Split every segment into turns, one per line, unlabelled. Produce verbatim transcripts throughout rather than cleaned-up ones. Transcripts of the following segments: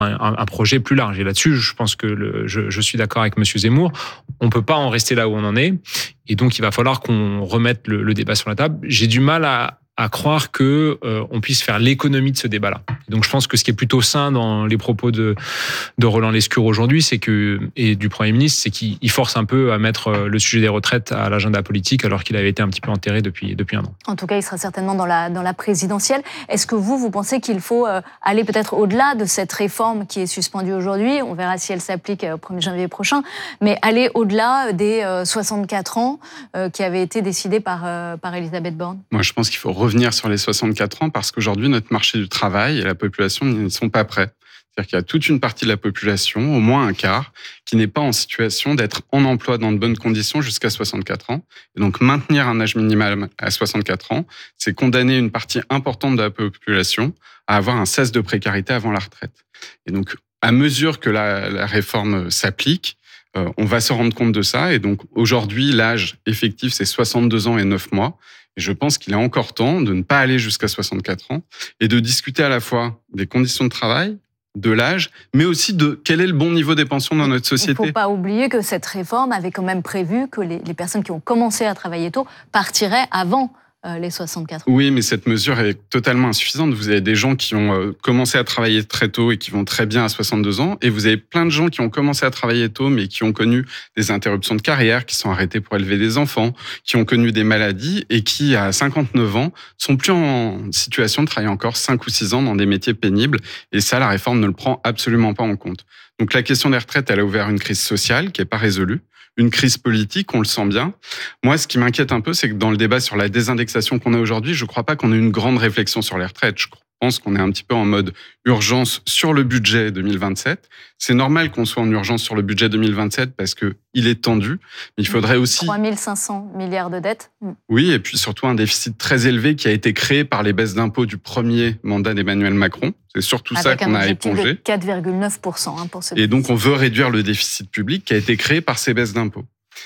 un, un projet plus large. Et là-dessus, je pense que le, je, je suis d'accord avec Monsieur Zemmour. On peut pas en rester là où on en est. Et donc, il va falloir qu'on remette le, le débat sur la table. J'ai du mal à, à croire que euh, on puisse faire l'économie de ce débat-là. Donc, je pense que ce qui est plutôt sain dans les propos de, de Roland Lescure aujourd'hui, c'est que, et du Premier ministre, c'est qu'il force un peu à mettre le sujet des retraites à l'agenda politique, alors qu'il avait été un petit peu enterré depuis, depuis un an.
En tout cas, il sera certainement dans la, dans la présidentielle. Est-ce que vous, vous pensez qu'il faut euh, aller peut-être au-delà de cette réforme qui est suspendue aujourd'hui? On verra si elle s'applique au premier janvier prochain, mais aller au-delà des euh, soixante-quatre ans euh, qui avaient été décidés par, euh, par Elisabeth Borne?
Moi, je pense qu'il faut revenir sur les soixante-quatre ans parce qu'aujourd'hui, notre marché du travail et la population ne sont pas prêts. C'est-à-dire qu'il y a toute une partie de la population, au moins un quart, qui n'est pas en situation d'être en emploi dans de bonnes conditions jusqu'à soixante-quatre ans. Et donc, maintenir un âge minimal à soixante-quatre ans, c'est condamner une partie importante de la population à avoir un cesse de précarité avant la retraite. Et donc, à mesure que la, la réforme s'applique, euh, on va se rendre compte de ça. Et donc, aujourd'hui, l'âge effectif, c'est soixante-deux ans et neuf mois. Et je pense qu'il est encore temps de ne pas aller jusqu'à soixante-quatre ans et de discuter à la fois des conditions de travail, de l'âge, mais aussi de quel est le bon niveau des pensions dans notre société.
Il ne faut pas oublier que cette réforme avait quand même prévu que les, les personnes qui ont commencé à travailler tôt partiraient avant euh, les soixante-quatre ans.
Oui, mais cette mesure est totalement insuffisante. Vous avez des gens qui ont euh, commencé à travailler très tôt et qui vont très bien à soixante-deux ans, et vous avez plein de gens qui ont commencé à travailler tôt, mais qui ont connu des interruptions de carrière, qui sont arrêtés pour élever des enfants, qui ont connu des maladies et qui, à cinquante-neuf ans, sont plus en situation de travailler encore cinq ou six ans dans des métiers pénibles. Et ça, la réforme ne le prend absolument pas en compte. Donc la question des retraites, elle a ouvert une crise sociale qui n'est pas résolue. Une crise politique, on le sent bien. Moi, ce qui m'inquiète un peu, c'est que dans le débat sur la désindexation qu'on a aujourd'hui, je ne crois pas qu'on ait une grande réflexion sur les retraites. Je pense qu'on est un petit peu en mode urgence sur le budget deux mille vingt-sept. C'est normal qu'on soit en urgence sur le budget deux mille vingt-sept parce qu'il est tendu. Mais il faudrait aussi...
trois mille cinq cents milliards de dettes.
Oui, et puis surtout un déficit très élevé qui a été créé par les baisses d'impôts du premier mandat d'Emmanuel Macron. C'est surtout
Avec
ça qu'on a épongé.
Avec un objectif de quatre virgule neuf pour cent hein, pour ce
Et donc, on veut réduire le déficit public qui a été créé par ces baisses d'impôts.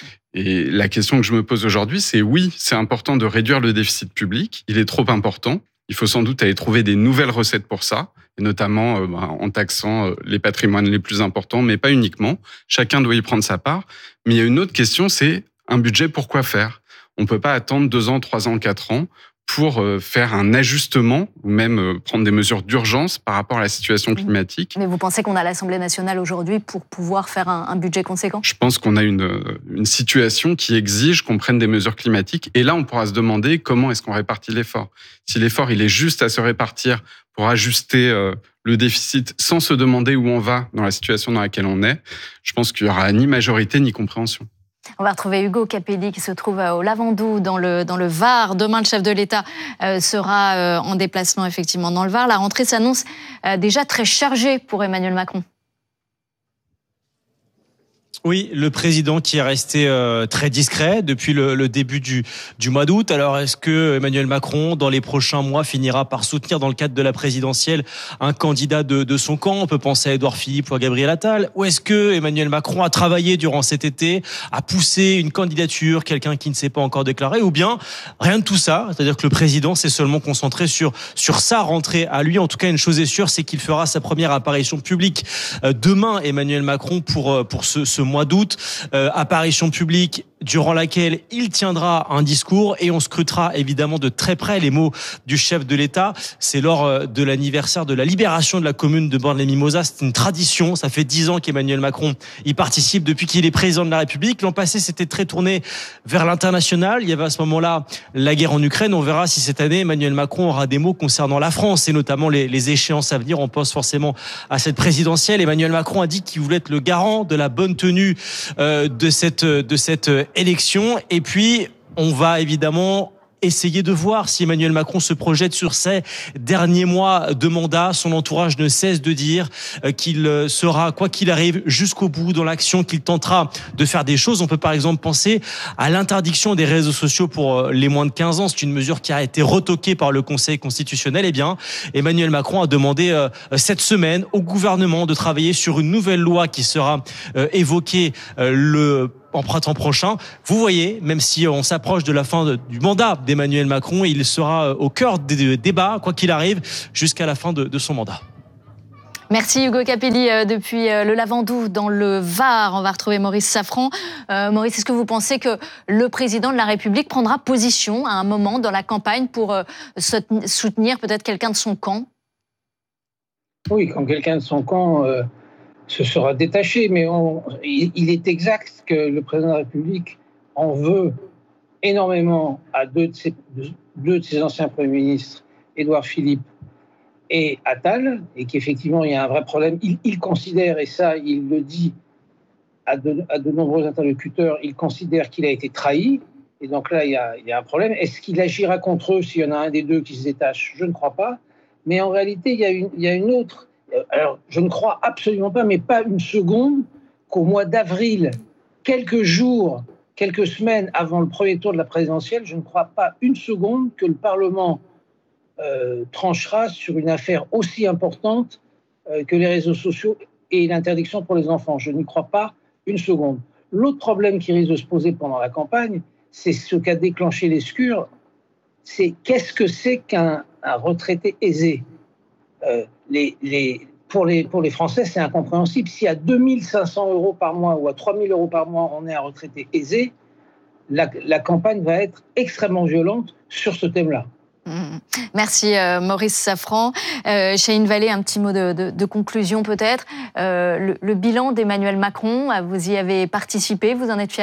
Et la question que je me pose aujourd'hui, c'est oui, c'est important de réduire le déficit public. Il est trop important. Il faut sans doute aller trouver des nouvelles recettes pour ça, et notamment euh, bah, en taxant euh, les patrimoines les plus importants, mais pas uniquement. Chacun doit y prendre sa part. Mais il y a une autre question, c'est un budget pour quoi faire? On ne peut pas attendre deux ans, trois ans, quatre ans pour faire un ajustement ou même prendre des mesures d'urgence par rapport à la situation climatique.
Mais vous pensez qu'on a l'Assemblée nationale aujourd'hui pour pouvoir faire un, un budget conséquent?
Je pense qu'on a une, une situation qui exige qu'on prenne des mesures climatiques. Et là, on pourra se demander comment est-ce qu'on répartit l'effort. Si l'effort, il est juste à se répartir pour ajuster euh, le déficit sans se demander où on va dans la situation dans laquelle on est, je pense qu'il n'y aura ni majorité ni compréhension.
On va retrouver Hugo Capelli qui se trouve au Lavandou dans le, dans le Var. Demain, le chef de l'État euh, sera euh, en déplacement effectivement dans le Var. La rentrée s'annonce euh, déjà très chargée pour Emmanuel Macron.
Oui, le président qui est resté euh, très discret depuis le, le début du, du mois d'août. Alors, est-ce que Emmanuel Macron, dans les prochains mois, finira par soutenir dans le cadre de la présidentielle un candidat de, de son camp? On peut penser à Édouard Philippe ou à Gabriel Attal. Ou est-ce que Emmanuel Macron a travaillé durant cet été, a poussé une candidature, quelqu'un qui ne s'est pas encore déclaré? Ou bien rien de tout ça, c'est-à-dire que le président s'est seulement concentré sur, sur sa rentrée à lui. En tout cas, une chose est sûre, c'est qu'il fera sa première apparition publique euh, demain, Emmanuel Macron, pour, pour ce, ce mois d'août, euh, apparition publique durant laquelle il tiendra un discours et on scrutera évidemment de très près les mots du chef de l'État. C'est lors de l'anniversaire de la libération de la commune de Bornes-les-Mimosas. C'est une tradition. Ça fait dix ans qu'Emmanuel Macron y participe depuis qu'il est président de la République. L'an passé, c'était très tourné vers l'international. Il y avait à ce moment-là la guerre en Ukraine. On verra si cette année, Emmanuel Macron aura des mots concernant la France et notamment les, les échéances à venir. On pense forcément à cette présidentielle. Emmanuel Macron a dit qu'il voulait être le garant de la bonne tenue euh, de cette, de cette élection. Et puis, on va évidemment essayer de voir si Emmanuel Macron se projette sur ces derniers mois de mandat. Son entourage ne cesse de dire qu'il sera, quoi qu'il arrive, jusqu'au bout dans l'action, qu'il tentera de faire des choses. On peut par exemple penser à l'interdiction des réseaux sociaux pour les moins de quinze ans. C'est une mesure qui a été retoquée par le Conseil constitutionnel. Eh bien, Emmanuel Macron a demandé cette semaine au gouvernement de travailler sur une nouvelle loi qui sera évoquée le en printemps prochain. Vous voyez, même si on s'approche de la fin de, du mandat d'Emmanuel Macron, il sera au cœur des débats, quoi qu'il arrive, jusqu'à la fin de, de son mandat.
Merci Hugo Capelli euh, depuis euh, le Lavandou dans le Var. On va retrouver Maurice Safran. Euh, Maurice, est-ce que vous pensez que le président de la République prendra position à un moment dans la campagne pour euh, soutenir peut-être quelqu'un de son camp ?
Oui, quand quelqu'un de son camp euh, se sera détaché, mais on, il, il est exact que le président de la République en veut énormément à deux de ses, deux de ses anciens premiers ministres, Édouard Philippe et Attal, et qu'effectivement il y a un vrai problème. Il, il considère, et ça il le dit à de, à de nombreux interlocuteurs, il considère qu'il a été trahi, et donc là il y a, il y a un problème. Est-ce qu'il agira contre eux s'il y en a un des deux qui se détache ? Je ne crois pas, mais en réalité il y a une, il y a une autre... Alors je ne crois absolument pas, mais pas une seconde, qu'au mois d'avril, quelques jours, quelques semaines avant le premier tour de la présidentielle, je ne crois pas une seconde que le Parlement euh, tranchera sur une affaire aussi importante euh, que les réseaux sociaux et l'interdiction pour les enfants. Je n'y crois pas une seconde. L'autre problème qui risque de se poser pendant la campagne, c'est ce qu'a déclenché l'Escure, c'est qu'est-ce que c'est qu'un un retraité aisé ? euh, les, les, pour, les, pour les Français, c'est incompréhensible. Si à deux mille cinq cents euros par mois ou à trois mille euros par mois, on est un retraité aisé, la, la campagne va être extrêmement violente sur ce thème-là.
Mmh. Merci euh, Maurice Safran. Euh, Chahine Vallée, un petit mot de, de, de conclusion peut-être. Euh, le, le bilan d'Emmanuel Macron, vous y avez participé, vous en êtes fier ?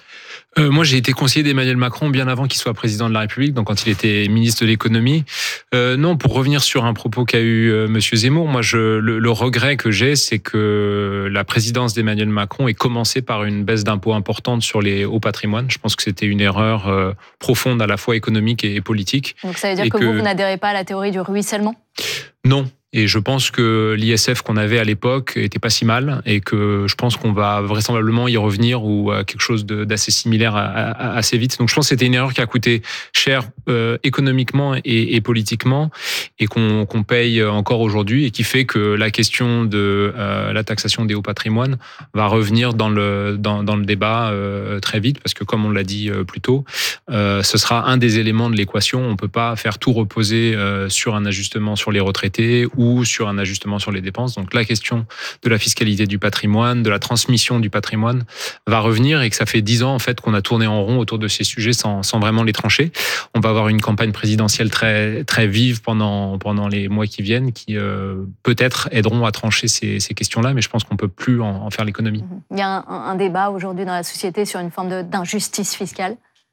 Euh, moi, j'ai été conseiller d'Emmanuel Macron bien avant qu'il soit président de la République, donc quand il était ministre de l'économie. Euh, non, pour revenir sur un propos qu'a eu euh, Monsieur Zemmour, moi, je, le, le regret que j'ai, c'est que la présidence d'Emmanuel Macron ait commencé par une baisse d'impôts importante sur les hauts patrimoines. Je pense que c'était une erreur euh, profonde à la fois économique et, et politique.
Donc ça veut dire que, que vous, vous n'adhérez pas à la théorie du ruissellement ?
Non. Et je pense que l'I S F qu'on avait à l'époque était pas si mal et que je pense qu'on va vraisemblablement y revenir ou à quelque chose de, d'assez similaire à, à, assez vite. Donc je pense que c'était une erreur qui a coûté cher euh, économiquement et, et politiquement et qu'on, qu'on paye encore aujourd'hui et qui fait que la question de euh, la taxation des hauts patrimoines va revenir dans le, dans, dans le débat euh, très vite parce que comme on l'a dit euh, plus tôt, euh, ce sera un des éléments de l'équation. On peut pas faire tout reposer euh, sur un ajustement sur les retraités ou sur un ajustement sur les dépenses. Donc la question de la fiscalité du patrimoine, de la transmission du patrimoine va revenir et que ça fait dix ans en fait qu'on a tourné en rond autour de ces sujets sans, sans vraiment les trancher. On va avoir une campagne présidentielle très, très vive pendant, pendant les mois qui viennent qui euh, peut-être aideront à trancher ces, ces questions-là, mais je pense qu'on ne peut plus en, en faire l'économie.
Il y a un, un débat aujourd'hui dans la société sur une forme de, d'injustice fiscale.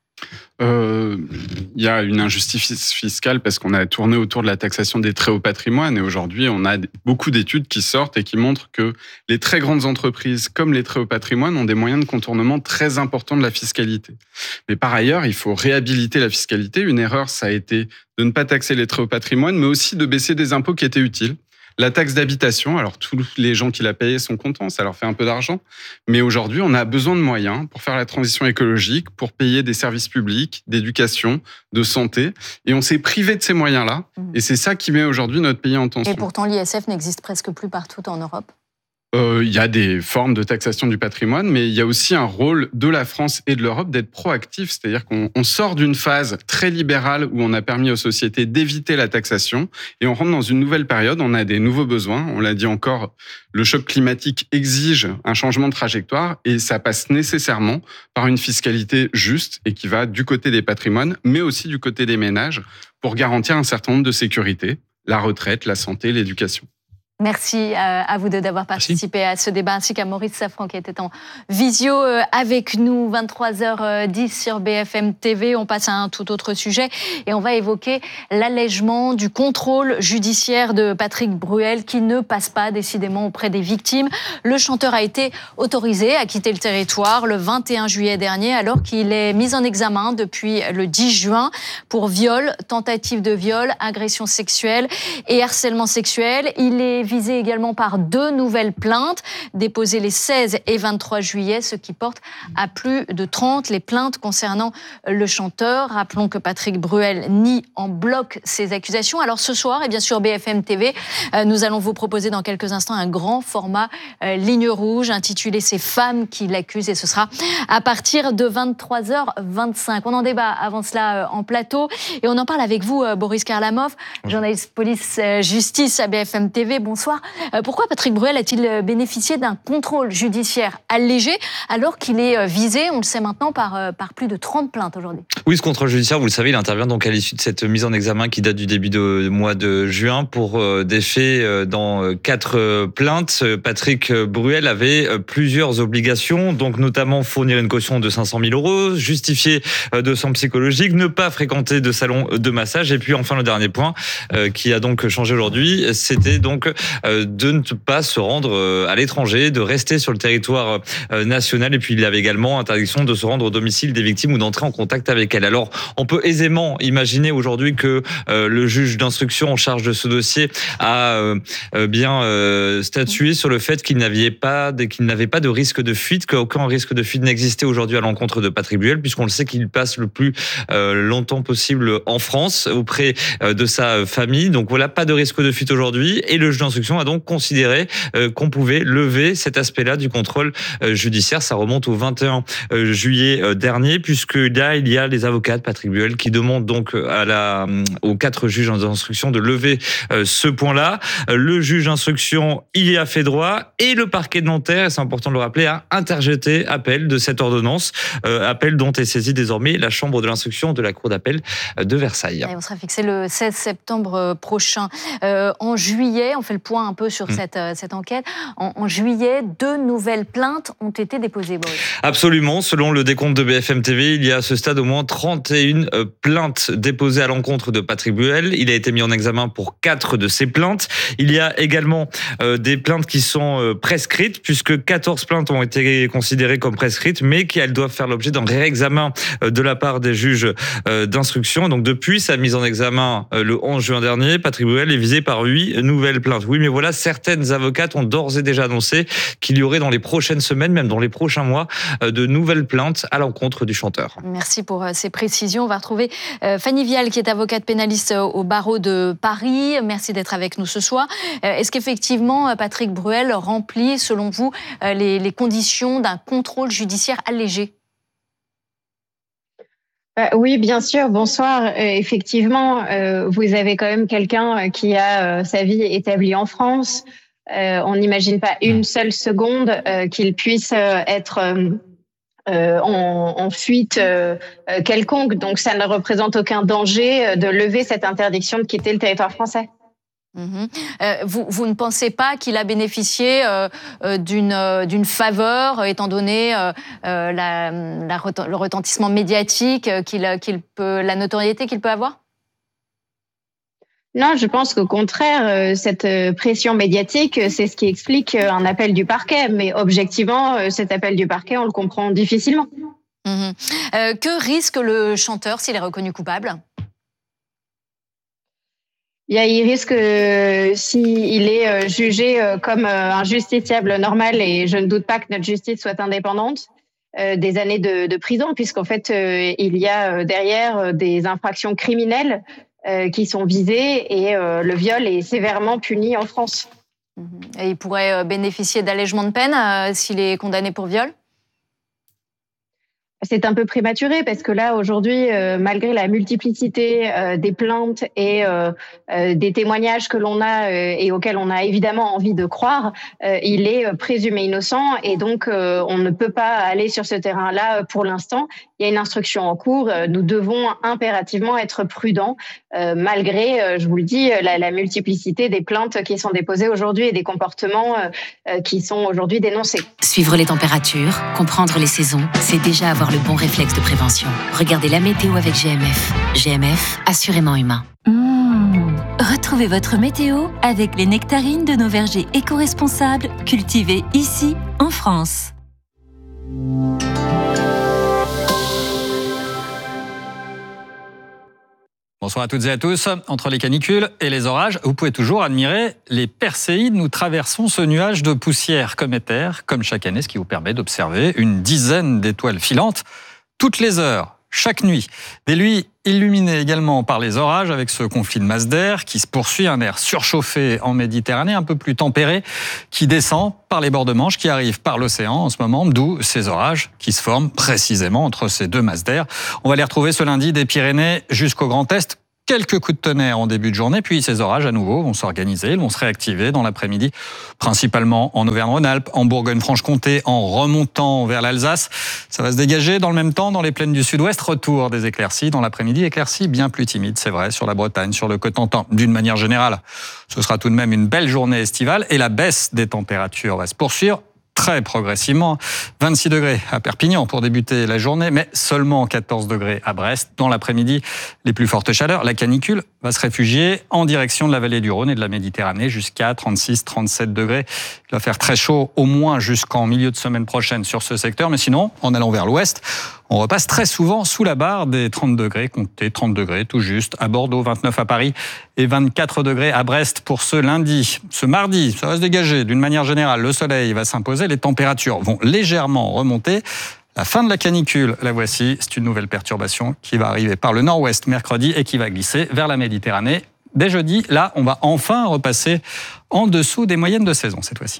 Euh, il y a une injustice fiscale parce qu'on a tourné autour de la taxation des très hauts patrimoines et aujourd'hui on a beaucoup d'études qui sortent et qui montrent que les très grandes entreprises comme les très hauts patrimoines ont des moyens de contournement très importants de la fiscalité. Mais par ailleurs, il faut réhabiliter la fiscalité. Une erreur, ça a été de ne pas taxer les très hauts patrimoines, mais aussi de baisser des impôts qui étaient utiles. La taxe d'habitation, alors tous les gens qui la payent sont contents, ça leur fait un peu d'argent. Mais aujourd'hui, on a besoin de moyens pour faire la transition écologique, pour payer des services publics, d'éducation, de santé. Et on s'est privé de ces moyens-là. Mmh. Et c'est ça qui met aujourd'hui notre pays en tension.
Et pourtant, l'I S F n'existe presque plus partout en Europe.
Euh, il y a des formes de taxation du patrimoine, mais il y a aussi un rôle de la France et de l'Europe d'être proactif. C'est-à-dire qu'on on sort d'une phase très libérale où on a permis aux sociétés d'éviter la taxation et on rentre dans une nouvelle période. On a des nouveaux besoins. On l'a dit encore, le choc climatique exige un changement de trajectoire et ça passe nécessairement par une fiscalité juste et qui va du côté des patrimoines, mais aussi du côté des ménages pour garantir un certain nombre de sécurités, la retraite, la santé, l'éducation.
Merci à vous deux d'avoir participé Merci. à ce débat, ainsi qu'à Maurice Safran qui était en visio avec nous, vingt-trois heures dix sur B F M T V. On passe à un tout autre sujet et on va évoquer l'allègement du contrôle judiciaire de Patrick Bruel qui ne passe pas décidément auprès des victimes. Le chanteur a été autorisé à quitter le territoire le vingt et un juillet dernier alors qu'il est mis en examen depuis le dix juin pour viol, tentative de viol, agression sexuelle et harcèlement sexuel. Il est visé également par deux nouvelles plaintes déposées les seize et vingt-trois juillet, ce qui porte à plus de trente les plaintes concernant le chanteur. Rappelons que Patrick Bruel nie en bloc ces accusations. Alors ce soir, et bien sûr B F M T V, nous allons vous proposer dans quelques instants un grand format euh, ligne rouge intitulé « Ces femmes qui l'accusent » et ce sera à partir de vingt-trois heures vingt-cinq. On en débat avant cela euh, en plateau et on en parle avec vous, euh, Boris Karlamov, journaliste police-justice euh, à B F M T V. Bonjour. bonsoir. Pourquoi Patrick Bruel a-t-il bénéficié d'un contrôle judiciaire allégé alors qu'il est visé, on le sait maintenant, par, par plus de trente plaintes aujourd'hui?
Oui, ce contrôle judiciaire, vous le savez, il intervient donc à l'issue de cette mise en examen qui date du début du mois de juin pour des faits dans quatre plaintes. Patrick Bruel avait plusieurs obligations, donc notamment fournir une caution de cinq cent mille euros, justifier de son psychologique, ne pas fréquenter de salon de massage, et puis enfin le dernier point euh, qui a donc changé aujourd'hui, c'était donc euh, de ne pas se rendre à l'étranger, de rester sur le territoire euh, national, et puis il y avait également interdiction de se rendre au domicile des victimes ou d'entrer en contact avec elles. Alors on peut aisément imaginer aujourd'hui que euh, le juge d'instruction en charge de ce dossier a euh, bien euh, statué sur le fait qu'il n'avait pas, qu'il n'avait pas de risque de fuite, qu'aucun risque de fuite n'existait aujourd'hui à l'encontre de Patrick Bruel, puisqu'on le sait qu'il passe le plus euh, longtemps possible en France auprès de sa famille. Donc voilà, pas de risque de fuite aujourd'hui, et le juge d'instruction a donc considéré euh, qu'on pouvait lever cet aspect-là du contrôle euh, judiciaire. Ça remonte au vingt et un juillet euh, dernier, puisque là il y a les avocats de Patrick Bruel qui demandent donc à la, aux quatre juges d'instruction de lever euh, ce point-là. Le juge d'instruction il y a fait droit, et le parquet de Nanterre, et c'est important de le rappeler, a interjeté appel de cette ordonnance, euh, appel dont est saisie désormais la chambre de l'instruction de la cour d'appel de Versailles.
Et on sera fixé le seize septembre prochain. Euh, en juillet, on fait le point un peu sur mmh. cette, cette enquête. En, en juillet, deux nouvelles plaintes ont été déposées, Boris.
Absolument. Selon le décompte de B F M T V, il y a à ce stade au moins trente et une plaintes déposées à l'encontre de Patrick Bruel. Il a été mis en examen pour quatre de ces plaintes. Il y a également euh, des plaintes qui sont euh, prescrites, puisque quatorze plaintes ont été considérées comme prescrites, mais qu'elles doivent faire l'objet d'un réexamen euh, de la part des juges euh, d'instruction. Donc depuis sa mise en examen euh, le onze juin dernier, Patrick Bruel est visé par huit nouvelles plaintes. Oui, mais voilà, certaines avocates ont d'ores et déjà annoncé qu'il y aurait dans les prochaines semaines, même dans les prochains mois, euh, de nouvelles plaintes à l'encontre du chanteur.
Merci pour euh, ces précisions. On va retrouver euh, Fanny Vial, qui est avocate pénaliste euh, au barreau de Paris. Merci d'être avec nous ce soir. Euh, est-ce qu'effectivement Patrick Bruel remplit, selon vous, euh, les, les conditions d'un contrôle judiciaire allégé ?
Oui, bien sûr. Bonsoir. Euh, effectivement, euh, vous avez quand même quelqu'un qui a euh, sa vie établie en France. Euh, on n'imagine pas une seule seconde euh, qu'il puisse euh, être euh, euh, en, en fuite euh, quelconque. Donc, ça ne représente aucun danger de lever cette interdiction de quitter le territoire français.
Mmh. Euh, vous, vous ne pensez pas qu'il a bénéficié euh, euh, d'une, euh, d'une faveur, euh, étant donné euh, euh, la, la, le retentissement médiatique euh, qu'il, qu'il peut, la notoriété qu'il peut avoir ?
Non, je pense qu'au contraire, euh, cette pression médiatique, c'est ce qui explique un appel du parquet. Mais objectivement, euh, cet appel du parquet, on le comprend difficilement.
Mmh. Euh, que risque le chanteur s'il est reconnu coupable ?
Il risque, euh, s'il est euh, jugé euh, comme euh, un justiciable normal, et je ne doute pas que notre justice soit indépendante, euh, des années de, de prison, puisqu'en fait, euh, il y a euh, derrière euh, des infractions criminelles euh, qui sont visées, et euh, le viol est sévèrement puni en France.
Et il pourrait bénéficier d'allègement de peine euh, s'il est condamné pour viol ?
C'est un peu prématuré parce que là, aujourd'hui, euh, malgré la multiplicité euh, des plaintes et euh, euh, des témoignages que l'on a euh, et auxquels on a évidemment envie de croire, euh, il est présumé innocent, et donc euh, on ne peut pas aller sur ce terrain-là pour l'instant. Il y a une instruction en cours. Nous devons impérativement être prudents, euh, malgré, euh, je vous le dis, la, la multiplicité des plaintes qui sont déposées aujourd'hui et des comportements euh, qui sont aujourd'hui dénoncés.
Suivre les températures, comprendre les saisons, c'est déjà avoir le bon réflexe de prévention. Regardez la météo avec G M F. G M F, assurément humain.
Mmh. Retrouvez votre météo avec les nectarines de nos vergers éco-responsables cultivés ici, en France.
Bonsoir à toutes et à tous. Entre les canicules et les orages, vous pouvez toujours admirer les Perséides. Nous traversons ce nuage de poussière cométaire, comme chaque année, ce qui vous permet d'observer une dizaine d'étoiles filantes toutes les heures, chaque nuit. Des nuits illuminées également par les orages, avec ce conflit de masse d'air qui se poursuit, un air surchauffé en Méditerranée, un peu plus tempéré, qui descend par les bords de Manche, qui arrive par l'océan en ce moment, d'où ces orages qui se forment précisément entre ces deux masses d'air. On va les retrouver ce lundi des Pyrénées jusqu'au Grand Est. quelques coups de tonnerre en début de journée, puis ces orages à nouveau vont s'organiser, ils vont se réactiver dans l'après-midi, principalement en Auvergne-Rhône-Alpes, en Bourgogne-Franche-Comté, en remontant vers l'Alsace. Ça va se dégager dans le même temps dans les plaines du sud-ouest, retour des éclaircies dans l'après-midi, éclaircies bien plus timides, c'est vrai, sur la Bretagne, sur le Cotentin. D'une manière générale, ce sera tout de même une belle journée estivale et la baisse des températures va se poursuivre très progressivement. vingt-six degrés à Perpignan pour débuter la journée, mais seulement quatorze degrés à Brest. Dans l'après-midi, les plus fortes chaleurs. La canicule va se réfugier en direction de la vallée du Rhône et de la Méditerranée jusqu'à trente-six trente-sept degrés. Il va faire très chaud au moins jusqu'en milieu de semaine prochaine sur ce secteur, mais sinon, en allant vers l'ouest, on repasse très souvent sous la barre des trente degrés, comptez trente degrés tout juste à Bordeaux, vingt-neuf à Paris et vingt-quatre degrés à Brest pour ce lundi. Ce mardi, ça va se dégager d'une manière générale, le soleil va s'imposer, les températures vont légèrement remonter. La fin de la canicule, la voici, c'est une nouvelle perturbation qui va arriver par le nord-ouest mercredi et qui va glisser vers la Méditerranée. Dès jeudi, là, on va enfin repasser en dessous des moyennes de saison cette fois-ci.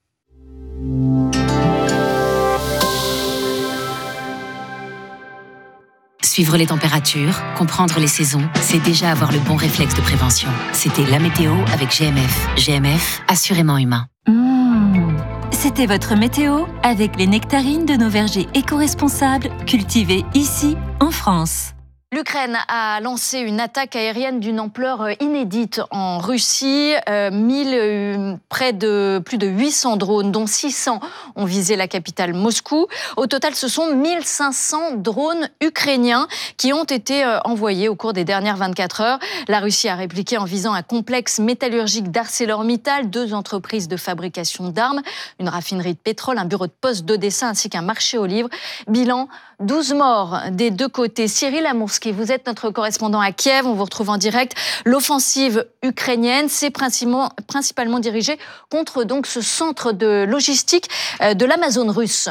Suivre les températures, comprendre les saisons, c'est déjà avoir le bon réflexe de prévention. C'était la météo avec G M F. G M F, assurément humain.
Mmh. C'était votre météo avec les nectarines de nos vergers éco-responsables cultivés ici en France.
L'Ukraine a lancé une attaque aérienne d'une ampleur inédite en Russie. Euh, mille, euh, près de plus de huit cents drones, dont six cents ont visé la capitale Moscou. Au total, ce sont mille cinq cents drones ukrainiens qui ont été euh, envoyés au cours des dernières vingt-quatre heures. La Russie a répliqué en visant un complexe métallurgique d'ArcelorMittal, deux entreprises de fabrication d'armes, une raffinerie de pétrole, un bureau de poste d'Odessa ainsi qu'un marché aux livres. Bilan, douze morts des deux côtés. Cyril Amourski, vous êtes notre correspondant à Kiev, on vous retrouve en direct. L'offensive ukrainienne, c'est principalement, principalement dirigée contre donc ce centre de logistique de l'Amazone russe.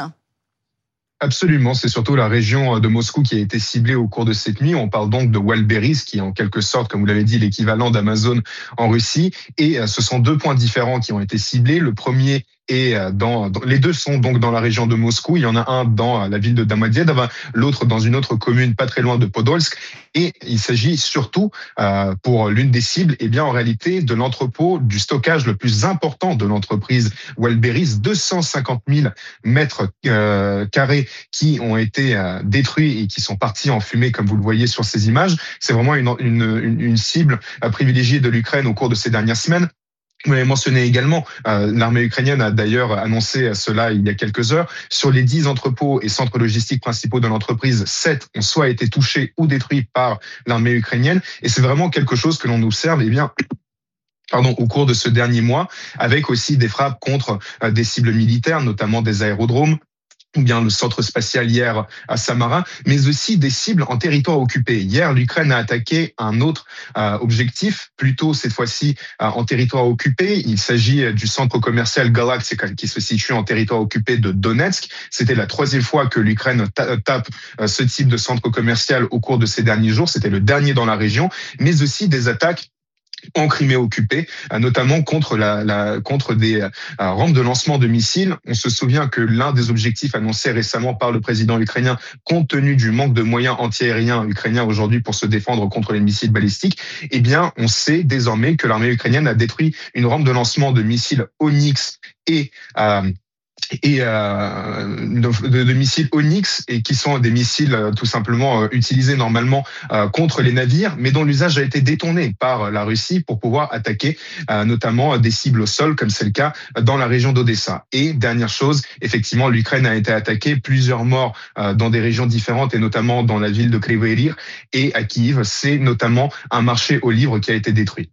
Absolument, c'est surtout la région de Moscou qui a été ciblée au cours de cette nuit. On parle donc de Walberis, qui est en quelque sorte, comme vous l'avez dit, l'équivalent d'Amazon en Russie. Et ce sont deux points différents qui ont été ciblés. Le premier et dans, dans, les deux sont donc dans la région de Moscou. Il y en a un dans la ville de Domodedovo, l'autre dans une autre commune pas très loin de Podolsk. Et il s'agit surtout, euh, pour l'une des cibles, eh bien en réalité de l'entrepôt du stockage le plus important de l'entreprise Walberis, deux cent cinquante mille mètres euh, carrés qui ont été euh, détruits et qui sont partis en fumée, comme vous le voyez sur ces images. C'est vraiment une, une, une, une cible privilégiée de l'Ukraine au cours de ces dernières semaines. Vous l'avez mentionné également, euh, l'armée ukrainienne a d'ailleurs annoncé cela il y a quelques heures. Sur les dix entrepôts et centres logistiques principaux de l'entreprise, sept ont soit été touchés ou détruits par l'armée ukrainienne. Et c'est vraiment quelque chose que l'on observe, eh bien, pardon, au cours de ce dernier mois, avec aussi des frappes contre euh, des cibles militaires, notamment des aérodromes, ou bien le centre spatial hier à Samara, mais aussi des cibles en territoire occupé. Hier, l'Ukraine a attaqué un autre euh, objectif, plutôt cette fois-ci euh, en territoire occupé. Il s'agit du centre commercial Galactica qui se situe en territoire occupé de Donetsk. C'était la troisième fois que l'Ukraine ta- tape euh, ce type de centre commercial au cours de ces derniers jours. C'était le dernier dans la région, mais aussi des attaques en Crimée occupée, notamment contre la, la contre des euh, rampes de lancement de missiles. On se souvient que l'un des objectifs annoncés récemment par le président ukrainien, compte tenu du manque de moyens antiaériens ukrainiens aujourd'hui pour se défendre contre les missiles balistiques, eh bien, on sait désormais que l'armée ukrainienne a détruit une rampe de lancement de missiles Onyx et euh, et euh, de, de, de missiles Onyx, et qui sont des missiles euh, tout simplement euh, utilisés normalement euh, contre les navires, mais dont l'usage a été détourné par la Russie pour pouvoir attaquer euh, notamment des cibles au sol, comme c'est le cas dans la région d'Odessa. Et dernière chose, effectivement, l'Ukraine a été attaquée, plusieurs morts euh, dans des régions différentes, et notamment dans la ville de Kryvyi Rih et à Kiev. C'est notamment un marché aux livres qui a été détruit.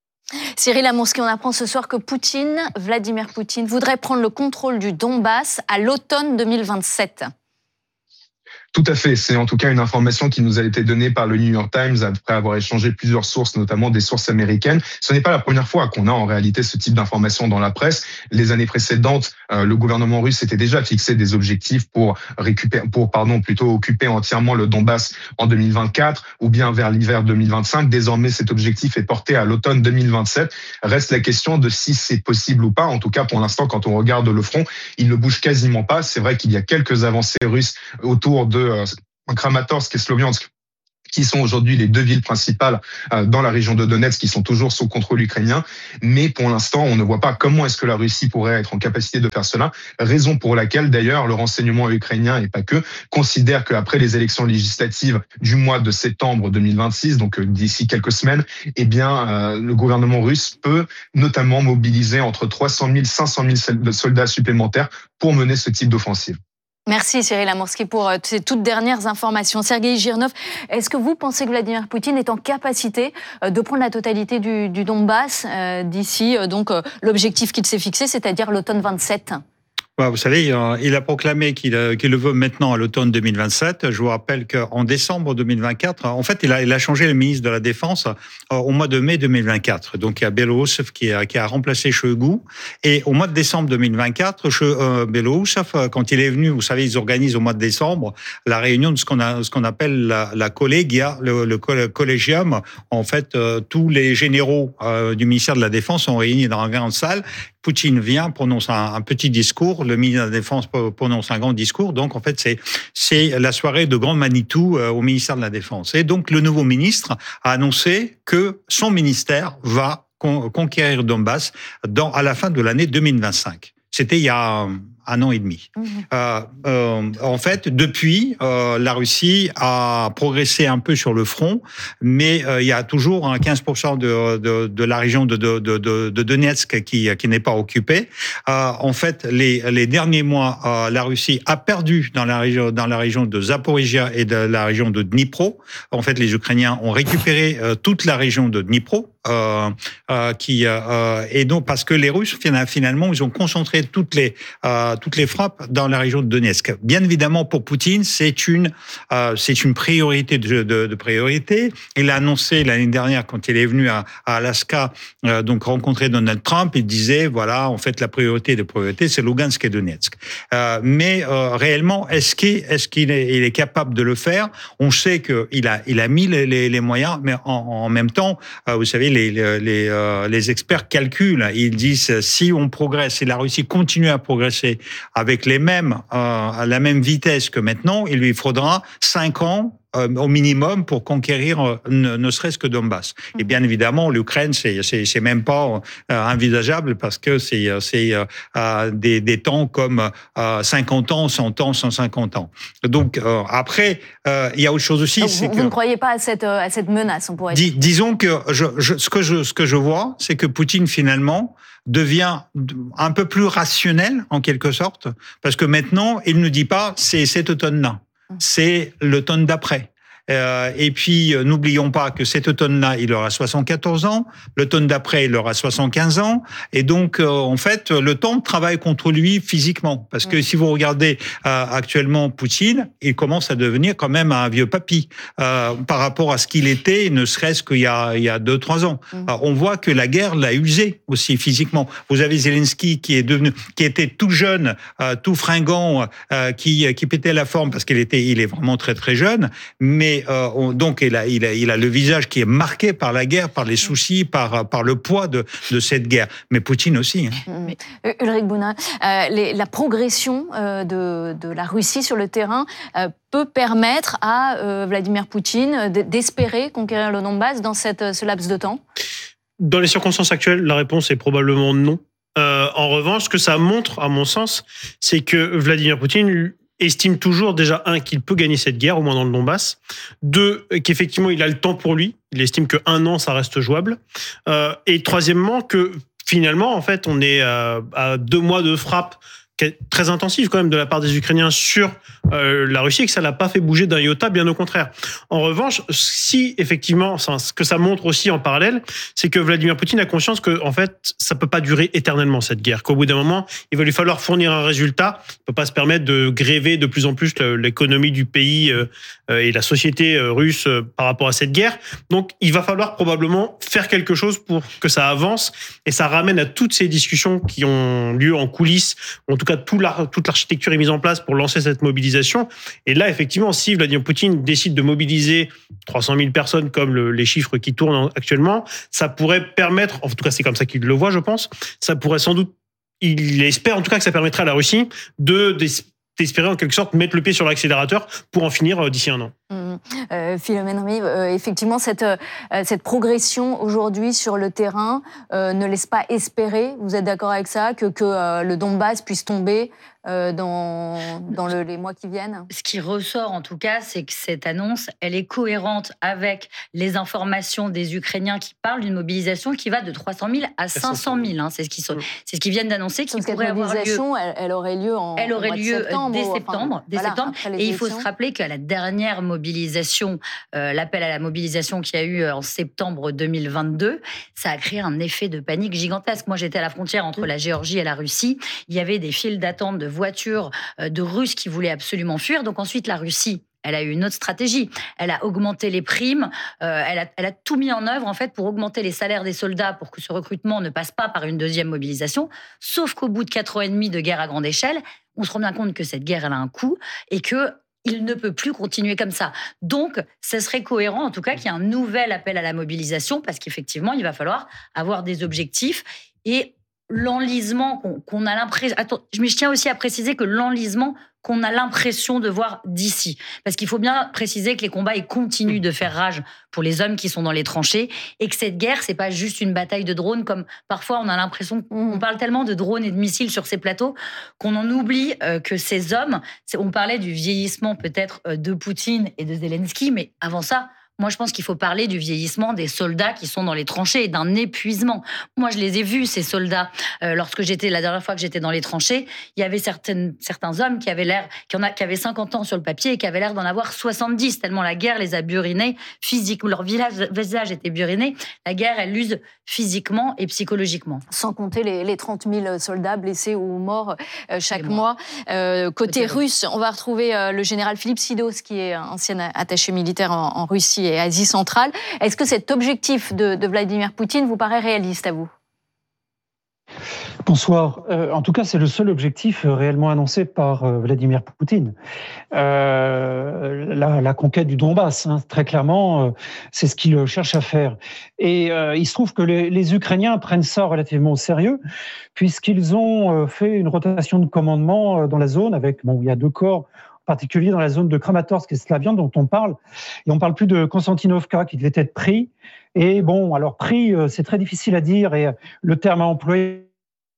Cyril Amourski, on apprend ce soir que Poutine, Vladimir Poutine, voudrait prendre le contrôle du Donbass à l'automne deux mille vingt-sept.
Tout à fait. C'est en tout cas une information qui nous a été donnée par le New York Times après avoir échangé plusieurs sources, notamment des sources américaines. Ce n'est pas la première fois qu'on a en réalité ce type d'informations dans la presse. Les années précédentes, euh, le gouvernement russe s'était déjà fixé des objectifs pour récupérer, pour pardon, plutôt occuper entièrement le Donbass en deux mille vingt-quatre ou bien vers l'hiver deux mille vingt-cinq. Désormais, cet objectif est porté à l'automne deux mille vingt-sept. Reste la question de si c'est possible ou pas. En tout cas, pour l'instant, quand on regarde le front, il ne bouge quasiment pas. C'est vrai qu'il y a quelques avancées russes autour de Kramatorsk et Sloviansk, qui sont aujourd'hui les deux villes principales dans la région de Donetsk, qui sont toujours sous contrôle ukrainien. Mais pour l'instant, on ne voit pas comment est-ce que la Russie pourrait être en capacité de faire cela. Raison pour laquelle, d'ailleurs, le renseignement ukrainien, et pas que, considère qu'après les élections législatives du mois de septembre deux mille vingt-six, donc d'ici quelques semaines, eh bien, euh, le gouvernement russe peut notamment mobiliser entre trois cent mille et cinq cent mille soldats supplémentaires pour mener ce type d'offensive.
Merci Cyril Amorsky pour ces toutes dernières informations. Sergueï Girnov, est-ce que vous pensez que Vladimir Poutine est en capacité de prendre la totalité du, du Donbass euh, d'ici euh, donc euh, l'objectif qu'il s'est fixé, c'est-à-dire l'automne vingt-sept ?
Ouais, vous savez, il a proclamé qu'il, qu'il le veut maintenant à l'automne deux mille vingt-sept. Je vous rappelle qu'en décembre deux mille vingt-quatre, en fait, il a, il a changé le ministre de la Défense au mois de mai deux mille vingt-quatre. Donc, il y a Belousov qui a, qui a remplacé Shoigu. Et au mois de décembre deux mille vingt-quatre, euh, Belousov, quand il est venu, vous savez, ils organisent au mois de décembre la réunion de ce qu'on, a, ce qu'on appelle la, la collégia, le, le collégium. En fait, euh, tous les généraux euh, du ministère de la Défense sont réunis dans une grande salle. Poutine vient, prononce un, un petit discours, le ministre de la Défense prononce un grand discours. Donc, en fait, c'est, c'est la soirée de Grand Manitou euh, au ministère de la Défense. Et donc, le nouveau ministre a annoncé que son ministère va con- conquérir Donbass dans, à la fin de l'année deux mille vingt-cinq. C'était il y a un an et demi. Mmh. Euh, euh, en fait, depuis, euh, la Russie a progressé un peu sur le front, mais euh, il y a toujours un quinze pour cent de, de, de la région de, de, de, de Donetsk qui, qui n'est pas occupée. Euh, en fait, les, les derniers mois, euh, la Russie a perdu dans la région, dans la région de Zaporizhia et de la région de Dnipro. En fait, les Ukrainiens ont récupéré euh, toute la région de Dnipro. Euh, euh, qui euh, et donc parce que les Russes finalement ils ont concentré toutes les euh, toutes les frappes dans la région de Donetsk. Bien évidemment pour Poutine c'est une euh, c'est une priorité de, de, de priorité. Il a annoncé l'année dernière quand il est venu à, à Alaska euh, donc rencontrer Donald Trump, il disait voilà en fait la priorité de priorité c'est Lugansk et Donetsk. Euh, mais euh, réellement est-ce qu'il est-ce qu'il est, il est capable de le faire? On sait que il a il a mis les, les, les moyens, mais en, en même temps euh, vous savez Les, les, euh, les experts calculent, ils disent si on progresse, si la Russie continue à progresser avec les mêmes, euh, à la même vitesse que maintenant, il lui faudra cinq ans euh, au minimum pour conquérir euh, ne, ne serait-ce que Donbass. Mmh. Et bien évidemment, l'Ukraine, c'est, c'est, c'est même pas euh, envisageable parce que c'est, c'est euh, des, des temps comme euh, cinquante ans, cent ans, cent cinquante ans. Donc euh, après, euh, il y a autre chose aussi.
Donc,
c'est
vous,
que,
vous ne croyez pas à cette, à cette menace, on pourrait dire.
Dis, disons que je, je, ce que je, ce que je vois, c'est que Poutine finalement devient un peu plus rationnel en quelque sorte, parce que maintenant, il ne dit pas c'est cet automne-là, c'est l'automne d'après. Euh, et puis, euh, n'oublions pas que cet automne-là, il aura soixante-quatorze ans. L'automne d'après, il aura soixante-quinze ans. Et donc, euh, en fait, le temps travaille contre lui physiquement. Parce que si vous regardez euh, actuellement Poutine, il commence à devenir quand même un vieux papy euh, par rapport à ce qu'il était, ne serait-ce qu'il y a, il y a deux, trois ans. Mmh. Alors, on voit que la guerre l'a usé aussi physiquement. Vous avez Zelensky qui est devenu, qui était tout jeune, euh, tout fringant, euh, qui, qui pétait la forme parce qu'il était, il est vraiment très très jeune, mais Euh, on, donc il a, il, a, il a le visage qui est marqué par la guerre, par les soucis, par, par le poids de, de cette guerre. Mais Poutine aussi. Hein.
Euh, Ulrich Bounin, euh, les, la progression euh, de, de la Russie sur le terrain euh, peut permettre à euh, Vladimir Poutine d'espérer conquérir le Donbass dans cette, ce laps de temps?
Dans les circonstances actuelles, la réponse est probablement non. Euh, en revanche, ce que ça montre, à mon sens, c'est que Vladimir Poutine estime toujours, déjà, un, qu'il peut gagner cette guerre, au moins dans le Donbass. Deux, qu'effectivement, il a le temps pour lui. Il estime qu'un an, ça reste jouable. Euh, et troisièmement, que finalement, en fait, on est à, à deux mois de frappe très intensive quand même de la part des Ukrainiens sur euh, la Russie et que ça l'a pas fait bouger d'un iota, bien au contraire. En revanche, si effectivement, ce que ça montre aussi en parallèle, c'est que Vladimir Poutine a conscience que en fait, ça peut pas durer éternellement cette guerre, qu'au bout d'un moment, il va lui falloir fournir un résultat. Il peut pas se permettre de gréver de plus en plus l'économie du pays euh, et la société russe euh, par rapport à cette guerre. Donc, il va falloir probablement faire quelque chose pour que ça avance et ça ramène à toutes ces discussions qui ont lieu en coulisses, en tout cas tout la, toute l'architecture est mise en place pour lancer cette mobilisation. Et là, effectivement, si Vladimir Poutine décide de mobiliser trois cent mille personnes comme le, les chiffres qui tournent actuellement, ça pourrait permettre, en tout cas c'est comme ça qu'il le voit, je pense, ça pourrait sans doute, il espère en tout cas que ça permettrait à la Russie de d'espérer en quelque sorte mettre le pied sur l'accélérateur pour en finir d'ici un an.
Mmh. euh, Philomène Remy, euh, effectivement, cette, euh, cette progression aujourd'hui sur le terrain euh, ne laisse pas espérer, vous êtes d'accord avec ça, que, que euh, le Donbass puisse tomber euh, dans, dans le, les mois qui viennent?
Ce qui ressort en tout cas, c'est que cette annonce, elle est cohérente avec les informations des Ukrainiens qui parlent d'une mobilisation qui va de trois cent mille à cinq cent mille. Hein, c'est ce qu'ils sont, c'est ce qu'ils viennent d'annoncer, qui pourrait avoir lieu.
Elle, elle aurait lieu en
Elle aurait lieu
septembre,
dès
ou,
septembre,
enfin,
dès
voilà,
septembre. Et il faut se rappeler qu'à la dernière mobilisation, euh, l'appel à la mobilisation qu'il y a eu en septembre deux mille vingt-deux, ça a créé un effet de panique gigantesque. Moi, j'étais à la frontière entre la Géorgie et la Russie. Il y avait des files d'attente de voitures euh, de Russes qui voulaient absolument fuir. Donc ensuite, la Russie, elle a eu une autre stratégie. Elle a augmenté les primes. Euh, elle, a, elle a tout mis en œuvre en fait pour augmenter les salaires des soldats pour que ce recrutement ne passe pas par une deuxième mobilisation. Sauf qu'au bout de quatre ans et demi de guerre à grande échelle, on se rend bien compte que cette guerre elle a un coût et que il ne peut plus continuer comme ça. Donc, ce serait cohérent, en tout cas, qu'il y ait un nouvel appel à la mobilisation, parce qu'effectivement, il va falloir avoir des objectifs et l'enlisement qu'on, qu'on a l'impression... Attends, je tiens aussi à préciser que l'enlisement qu'on a l'impression de voir d'ici. Parce qu'il faut bien préciser que les combats, ils continuent de faire rage pour les hommes qui sont dans les tranchées et que cette guerre, c'est pas juste une bataille de drones comme parfois on a l'impression qu'on parle tellement de drones et de missiles sur ces plateaux qu'on en oublie euh, que ces hommes, on parlait du vieillissement peut-être euh, de Poutine et de Zelensky, mais avant ça, moi, je pense qu'il faut parler du vieillissement des soldats qui sont dans les tranchées et d'un épuisement. Moi, je les ai vus, ces soldats. Euh, lorsque j'étais, la dernière fois que j'étais dans les tranchées, il y avait certaines, certains hommes qui avaient l'air, qui, en a, qui avaient cinquante ans sur le papier et qui avaient l'air d'en avoir soixante-dix, tellement la guerre les a burinés physiquement. Leur village, visage était buriné. La guerre, elle l'use physiquement et psychologiquement.
Sans compter les, les trente mille soldats blessés ou morts euh, chaque mois. Euh, côté, côté russe, on va retrouver euh, le général Philippe Sidos, qui est ancien attaché militaire en, en Russie et Asie centrale. Est-ce que cet objectif de, de Vladimir Poutine vous paraît réaliste à vous?
Bonsoir. Euh, en tout cas, c'est le seul objectif réellement annoncé par euh, Vladimir Poutine. Euh, la, la conquête du Donbass, hein, très clairement, euh, c'est ce qu'il cherche à faire. Et euh, il se trouve que les, les Ukrainiens prennent ça relativement au sérieux, puisqu'ils ont euh, fait une rotation de commandement euh, dans la zone avec, bon, il y a deux corps, en particulier dans la zone de Kramatorsk et Slaviansk dont on parle. Et on parle plus de Konstantinovka qui devait être pris. Et bon, alors pris, c'est très difficile à dire et le terme à employer,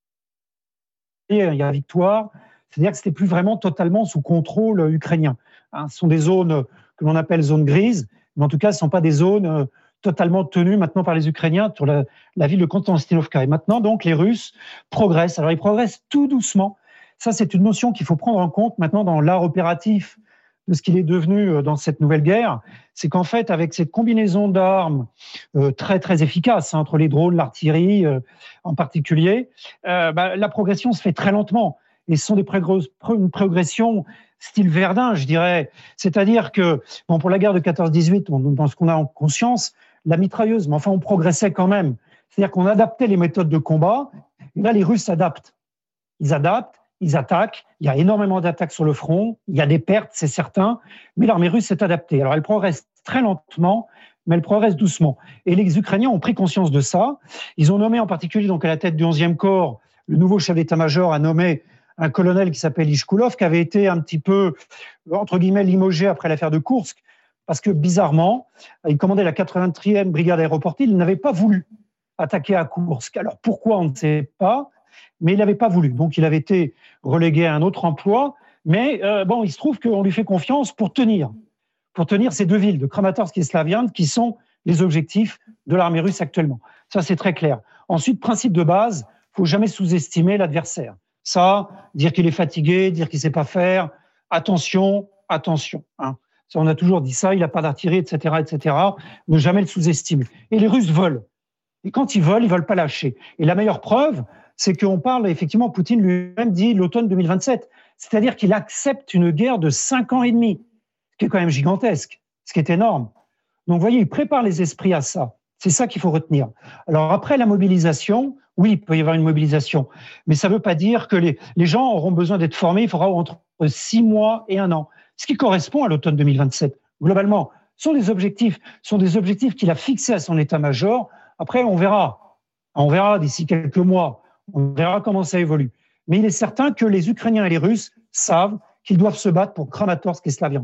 il y a victoire. C'est-à-dire que c'était plus vraiment totalement sous contrôle ukrainien. Hein, ce sont des zones que l'on appelle zones grises, mais en tout cas, ce ne sont pas des zones totalement tenues maintenant par les Ukrainiens sur la, la ville de Konstantinovka. Et maintenant, donc, les Russes progressent. Alors, ils progressent tout doucement. Ça, c'est une notion qu'il faut prendre en compte maintenant dans l'art opératif de ce qu'il est devenu dans cette nouvelle guerre. C'est qu'en fait, avec cette combinaison d'armes euh, très, très efficace, hein, entre les drones, l'artillerie euh, en particulier, euh, bah, la progression se fait très lentement. Et ce sont des progr- une progression style Verdun, je dirais. C'est-à-dire que, bon, pour la guerre de quatorze dix-huit, on, dans ce qu'on a en conscience, la mitrailleuse, mais enfin, on progressait quand même. C'est-à-dire qu'on adaptait les méthodes de combat. Et là, les Russes s'adaptent. Ils adaptent. Ils attaquent, il y a énormément d'attaques sur le front, il y a des pertes, c'est certain, mais l'armée russe s'est adaptée. Alors elle progresse très lentement, mais elle progresse doucement. Et les Ukrainiens ont pris conscience de ça. Ils ont nommé en particulier donc à la tête du onzième corps, le nouveau chef d'état-major a nommé un colonel qui s'appelle Ishkoulov, qui avait été un petit peu, entre guillemets, limogé après l'affaire de Koursk, parce que bizarrement, il commandait la quatre-vingt-quatrième brigade aéroportée, il n'avait pas voulu attaquer à Koursk. Alors pourquoi, on ne sait pas. Mais il n'avait pas voulu. Donc, il avait été relégué à un autre emploi. Mais euh, bon, il se trouve qu'on lui fait confiance pour tenir, pour tenir ces deux villes de Kramatorsk et Slaviansk, qui sont les objectifs de l'armée russe actuellement. Ça, c'est très clair. Ensuite, principe de base, il ne faut jamais sous-estimer l'adversaire. Ça, dire qu'il est fatigué, dire qu'il ne sait pas faire, attention, attention. Hein. Ça, on a toujours dit ça, il n'a pas d'artillerie, et cetera, et cetera. Ne jamais le sous-estimer. Et les Russes veulent. Et quand ils veulent, ils ne veulent pas lâcher. Et la meilleure preuve, c'est qu'on parle, effectivement, Poutine lui-même dit l'automne deux mille vingt-sept. C'est-à-dire qu'il accepte une guerre de cinq ans et demi, ce qui est quand même gigantesque, ce qui est énorme. Donc, vous voyez, il prépare les esprits à ça. C'est ça qu'il faut retenir. Alors, après la mobilisation, oui, il peut y avoir une mobilisation, mais ça ne veut pas dire que les, les gens auront besoin d'être formés. Il faudra entre six mois et un an, ce qui correspond à l'automne deux mille vingt-sept. Globalement, ce sont des objectifs, ce sont des objectifs qu'il a fixés à son état-major. Après, on verra. On verra d'ici quelques mois. On verra comment ça évolue. Mais il est certain que les Ukrainiens et les Russes savent qu'ils doivent se battre pour Kramatorsk et Slaviansk.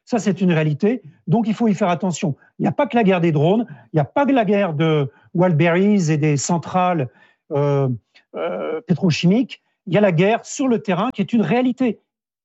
Ça, c'est une réalité. Donc, il faut y faire attention. Il n'y a pas que la guerre des drones, il n'y a pas que la guerre de Walberis et des centrales euh, euh, pétrochimiques. Il y a la guerre sur le terrain qui est une réalité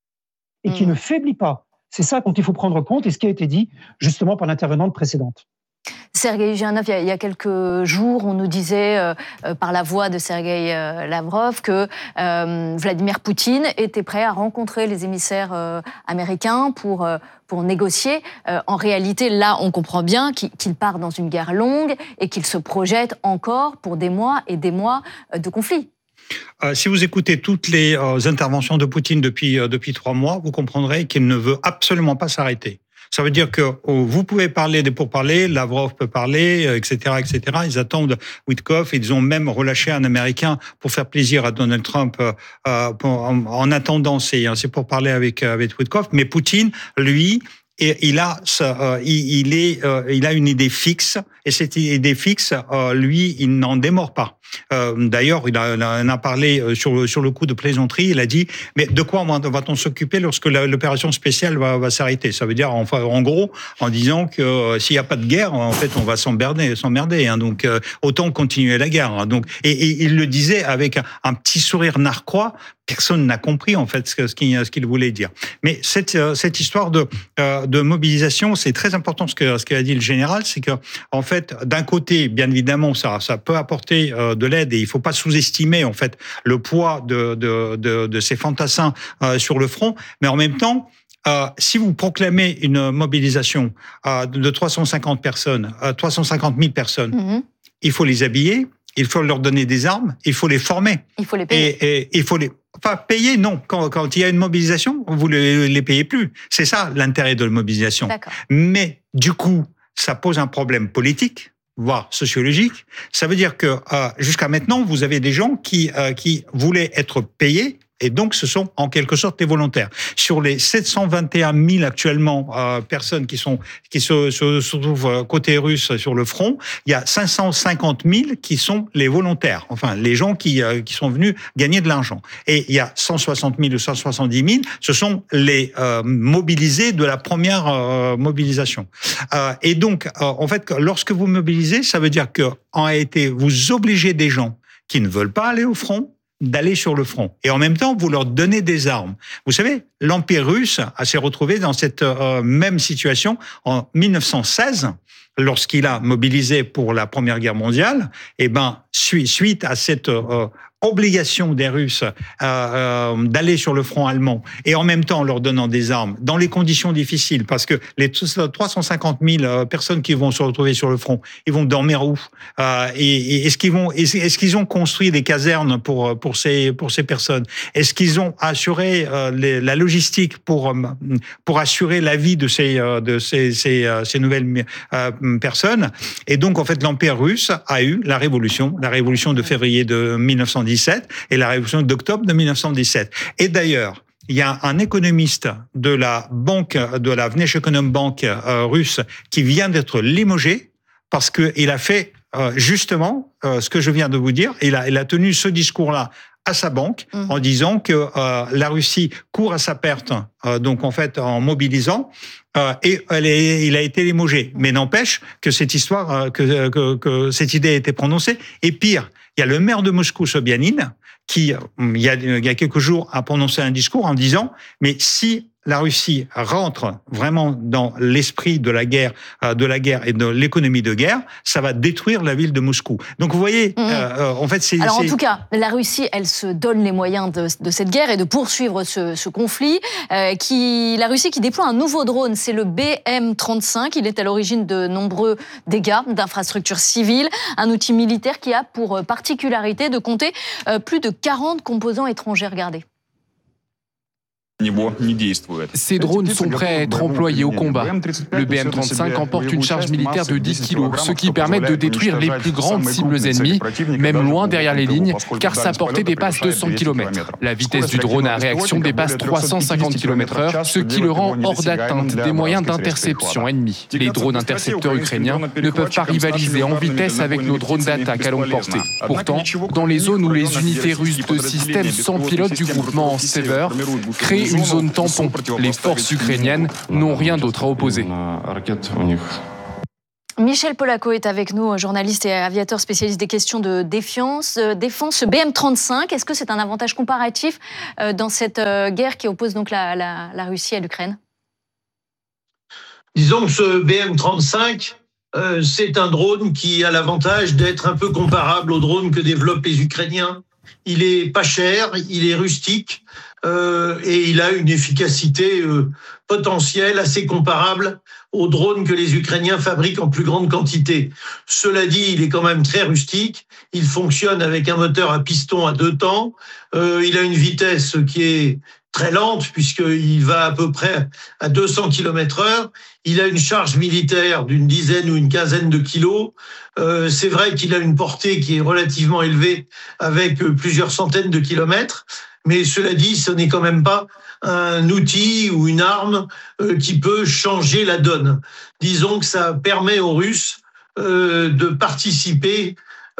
et qui mmh. ne faiblit pas. C'est ça dont il faut prendre compte et ce qui a été dit justement par l'intervenante précédente.
Sergueï Girnov, il y a quelques jours, on nous disait euh, euh, par la voix de Sergueï euh, Lavrov que euh, Vladimir Poutine était prêt à rencontrer les émissaires euh, américains pour, euh, pour négocier. Euh, en réalité, là, on comprend bien qu'il, qu'il part dans une guerre longue et qu'il se projette encore pour des mois et des mois de conflit.
Euh, si vous écoutez toutes les euh, interventions de Poutine depuis, euh, depuis trois mois, vous comprendrez qu'il ne veut absolument pas s'arrêter. Ça veut dire que oh, vous pouvez parler des pourparlers, Lavrov peut parler, euh, et cetera, et cetera. Ils attendent Witkoff. Ils ont même relâché un Américain pour faire plaisir à Donald Trump euh, pour, en, en attendant ces, ces pourparlers avec, avec Witkoff. Mais Poutine, lui, et il a, euh, il, il est, euh, il a une idée fixe, et cette idée fixe, euh, lui, il n'en démord pas. Euh, d'ailleurs, il, il en a parlé sur le, sur le coup de plaisanterie. Il a dit, mais de quoi va-t-on s'occuper lorsque la, l'opération spéciale va, va s'arrêter? Ça veut dire, enfin, en gros, en disant que euh, s'il n'y a pas de guerre, en fait, on va s'emmerder, s'emmerder. Hein, donc, euh, autant continuer la guerre. Hein, donc, et, et il le disait avec un, un petit sourire narquois. Personne n'a compris en fait ce, que, ce, qu'il, ce qu'il voulait dire. Mais cette, cette histoire de, euh, de mobilisation, c'est très important ce que ce qu'a dit le général, c'est que en fait, d'un côté, bien évidemment, ça, ça peut apporter euh, de l'aide et il faut pas sous-estimer en fait le poids de, de, de, de ces fantassins euh, sur le front, mais en même temps. Euh, si vous proclamez une mobilisation euh, de trois cent cinquante personnes, euh, trois cent cinquante mille personnes, mmh. il faut les habiller, il faut leur donner des armes, il faut les former.
Il faut les payer.
Et, et il faut les, enfin payer non. Quand, quand il y a une mobilisation, vous les, les payez plus. C'est ça l'intérêt de la mobilisation.
D'accord.
Mais du coup, ça pose un problème politique, voire sociologique. Ça veut dire que euh, jusqu'à maintenant, vous avez des gens qui euh, qui voulaient être payés. Et donc, ce sont en quelque sorte des volontaires. Sur les sept cent vingt et un mille actuellement euh, personnes qui sont qui se, se, se trouvent côté russe sur le front, il y a cinq cent cinquante mille qui sont les volontaires. Enfin, les gens qui euh, qui sont venus gagner de l'argent. Et il y a cent soixante mille ou cent soixante-dix mille, ce sont les euh, mobilisés de la première euh, mobilisation. Euh, et donc, euh, en fait, lorsque vous mobilisez, ça veut dire que en réalité, vous obligez des gens qui ne veulent pas aller au front d'aller sur le front. Et en même temps, vous leur donnez des armes. Vous savez, l'Empire russe s'est retrouvé dans cette euh, même situation en mille neuf cent seize, lorsqu'il a mobilisé pour la Première Guerre mondiale. Et ben, suite à cette euh, obligation des Russes euh, euh, d'aller sur le front allemand et en même temps en leur donnant des armes dans les conditions difficiles, parce que les trois cent cinquante mille personnes qui vont se retrouver sur le front, ils vont dormir où euh, et, et est-ce qu'ils vont est-ce qu'ils ont construit des casernes pour pour ces pour ces personnes? Est-ce qu'ils ont assuré euh, les, la logistique pour pour assurer la vie de ces de ces ces, ces nouvelles euh, personnes? Et donc en fait l'Empire russe a eu la révolution, la révolution de février de mille neuf cent dix-sept et la révolution d'octobre de mille neuf cent dix-sept. Et d'ailleurs, il y a un économiste de la banque, de la Vneshekonombank euh, russe qui vient d'être limogé parce qu'il a fait euh, justement euh, ce que je viens de vous dire. Il a, il a tenu ce discours-là à sa banque mmh. en disant que euh, la Russie court à sa perte, euh, donc en fait en mobilisant, euh, et elle est, il a été limogé. Mais n'empêche que cette histoire, euh, que, que, que cette idée a été prononcée. Et pire, il y a le maire de Moscou, Sobyanin, qui il y a, il y a quelques jours a prononcé un discours en disant mais si la Russie rentre vraiment dans l'esprit de la guerre, de la guerre et de l'économie de guerre, ça va détruire la ville de Moscou. Donc vous voyez, mmh. euh, en fait, c'est.
Alors
c'est...
en tout cas, la Russie, elle se donne les moyens de, de cette guerre et de poursuivre ce, ce conflit. Euh, qui, la Russie qui déploie un nouveau drone, c'est le B M trente-cinq. Il est à l'origine de nombreux dégâts d'infrastructures civiles. Un outil militaire qui a pour particularité de compter euh, plus de quarante composants étrangers. Regardez.
Ces drones sont prêts à être employés au combat. Le B M trente-cinq emporte une charge militaire de dix kilos, ce qui permet de détruire les plus grandes cibles ennemies, même loin derrière les lignes, car sa portée dépasse deux cents kilomètres. La vitesse du drone à réaction dépasse trois cent cinquante kilomètres heure, ce qui le rend hors d'atteinte des moyens d'interception ennemis. Les drones intercepteurs ukrainiens ne peuvent pas rivaliser en vitesse avec nos drones d'attaque à longue portée. Pourtant, dans les zones où les unités russes de systèmes sans pilote du groupement Sever créent créer une zone tampon. Les forces ukrainiennes n'ont rien d'autre à opposer.
Michel Polaco est avec nous, journaliste et aviateur spécialiste des questions de défense. Défense, ce B M trente-cinq, est-ce que c'est un avantage comparatif dans cette guerre qui oppose donc la, la, la Russie à l'Ukraine ?
Disons que ce B M trente-cinq, euh, c'est un drone qui a l'avantage d'être un peu comparable au drone que développent les Ukrainiens. Il est pas cher, il est rustique euh, et il a une efficacité euh, potentielle assez comparable aux drones que les Ukrainiens fabriquent en plus grande quantité. Cela dit, il est quand même très rustique. Il fonctionne avec un moteur à piston à deux temps. Euh, il a une vitesse qui est très lente puisqu'il va à peu près à deux cents kilomètres heure. Il a une charge militaire d'une dizaine ou une quinzaine de kilos. Euh, c'est vrai qu'il a une portée qui est relativement élevée avec plusieurs centaines de kilomètres. Mais cela dit, ce n'est quand même pas un outil ou une arme euh, qui peut changer la donne. Disons que ça permet aux Russes euh, de participer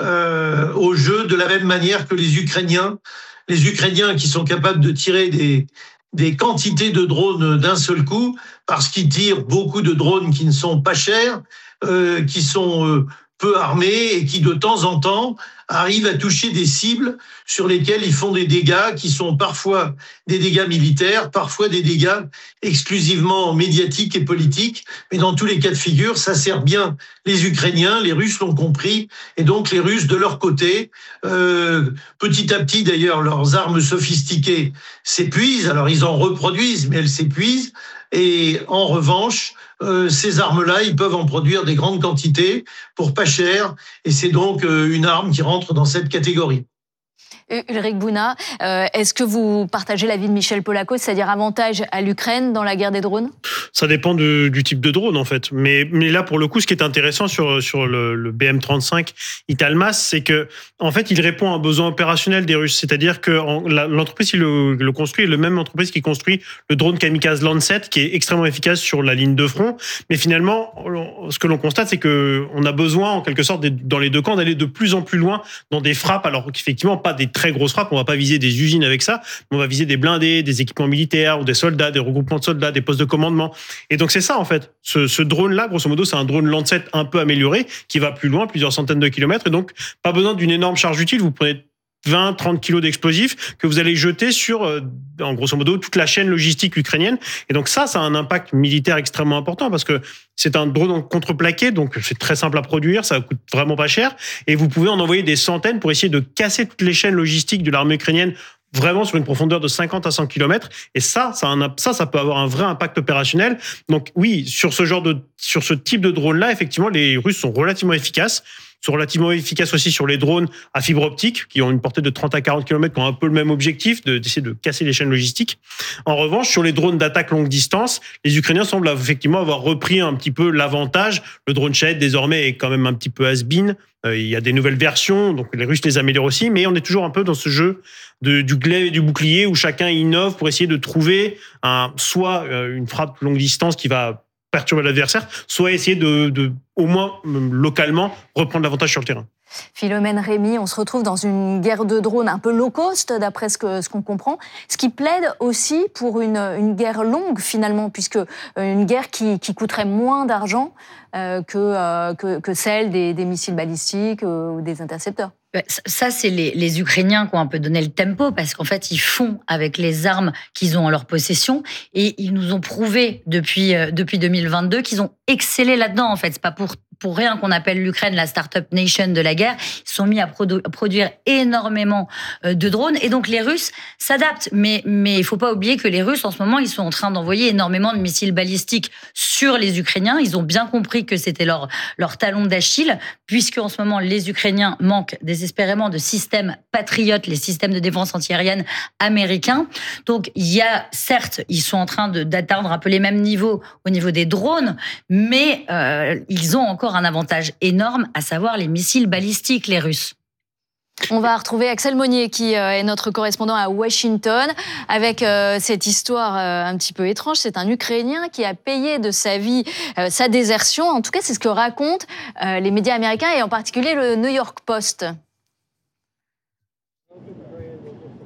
euh, au jeu de la même manière que les Ukrainiens. Les Ukrainiens qui sont capables de tirer des, des quantités de drones d'un seul coup, parce qu'ils tirent beaucoup de drones qui ne sont pas chers, euh, qui sont euh, peu armés et qui, de temps en temps, arrivent à toucher des cibles sur lesquelles ils font des dégâts qui sont parfois des dégâts militaires, parfois des dégâts exclusivement médiatiques et politiques. Mais dans tous les cas de figure, ça sert bien les Ukrainiens, les Russes l'ont compris, et donc les Russes, de leur côté, euh, petit à petit d'ailleurs, leurs armes sophistiquées s'épuisent. Alors ils en reproduisent, mais elles s'épuisent. Et en revanche, euh, ces armes-là, ils peuvent en produire des grandes quantités pour pas cher. Et c'est donc euh, une arme qui rentre dans cette catégorie.
Ulrich Bouna, euh, est-ce que vous partagez l'avis de Michel Polaco, c'est-à-dire avantage à l'Ukraine dans la guerre des drones ?
Ça dépend de, du type de drone, en fait. Mais, mais là, pour le coup, ce qui est intéressant sur, sur le, le B M trente-cinq Italmas, c'est que, en fait, il répond à un besoin opérationnel des Russes. C'est-à-dire que en, la, l'entreprise qui le, le construit est la même entreprise qui construit le drone kamikaze Lancet, qui est extrêmement efficace sur la ligne de front. Mais finalement, ce que l'on constate, c'est qu'on a besoin, en quelque sorte, dans les deux camps, d'aller de plus en plus loin dans des frappes, alors qu'effectivement, pas des très grosses frappes, on va pas viser des usines avec ça, mais on va viser des blindés, des équipements militaires ou des soldats, des regroupements de soldats, des postes de commandement. Et donc c'est ça en fait. Ce, ce drone-là, grosso modo, c'est un drone Lancet un peu amélioré qui va plus loin, plusieurs centaines de kilomètres, et donc pas besoin d'une énorme charge utile. Vous prenez vingt, trente kilos d'explosifs que vous allez jeter sur, euh, en grosso modo, toute la chaîne logistique ukrainienne. Et donc ça, ça a un impact militaire extrêmement important parce que c'est un drone contreplaqué, donc c'est très simple à produire, ça coûte vraiment pas cher. Et vous pouvez en envoyer des centaines pour essayer de casser toutes les chaînes logistiques de l'armée ukrainienne vraiment sur une profondeur de cinquante à cent kilomètres. Et ça, ça, un, ça, ça peut avoir un vrai impact opérationnel. Donc oui, sur ce genre de, sur ce type de drone-là, effectivement, les Russes sont relativement efficaces. sont relativement efficaces aussi sur les drones à fibre optique, qui ont une portée de trente à quarante kilomètres, qui ont un peu le même objectif, de, d'essayer de casser les chaînes logistiques. En revanche, sur les drones d'attaque longue distance, les Ukrainiens semblent effectivement avoir repris un petit peu l'avantage. Le drone Shahed, désormais, est quand même un petit peu has-been. Euh, il y a des nouvelles versions, donc les Russes les améliorent aussi, mais on est toujours un peu dans ce jeu de, du glaive et du bouclier, où chacun innove pour essayer de trouver un, soit une frappe longue distance qui va perturber l'adversaire, soit essayer de, de, au moins localement, reprendre l'avantage sur le terrain.
Philomène Rémy, on se retrouve dans une guerre de drones un peu low cost, d'après ce, que, ce qu'on comprend, ce qui plaide aussi pour une, une guerre longue, finalement, puisque une guerre qui, qui coûterait moins d'argent euh, que, euh, que, que celle des, des missiles balistiques euh, ou des intercepteurs.
Ça, c'est les, les Ukrainiens qui ont un peu donné le tempo, parce qu'en fait, ils font avec les armes qu'ils ont en leur possession, et ils nous ont prouvé depuis, euh, depuis deux mille vingt-deux qu'ils ont excellé là-dedans, en fait. C'est pas pour pour rien qu'on appelle l'Ukraine la start-up nation de la guerre. Ils sont mis à produ- produire énormément de drones, et donc les Russes s'adaptent. Mais mais il faut pas oublier que les Russes, en ce moment, ils sont en train d'envoyer énormément de missiles balistiques sur les Ukrainiens. Ils ont bien compris que c'était leur leur talon d'Achille, puisque en ce moment, les Ukrainiens manquent désespérément de systèmes patriotes, les systèmes de défense antiaérienne américains. Donc il y a, certes, ils sont en train de, d'atteindre un peu les mêmes niveaux au niveau des drones, mais euh, ils ont encore un avantage énorme, à savoir les missiles balistiques, les Russes.
On va retrouver Axel Monnier, qui est notre correspondant à Washington, avec euh, cette histoire euh, un petit peu étrange. C'est un Ukrainien qui a payé de sa vie euh, sa désertion. En tout cas, c'est ce que racontent euh, les médias américains, et en particulier le New York Post.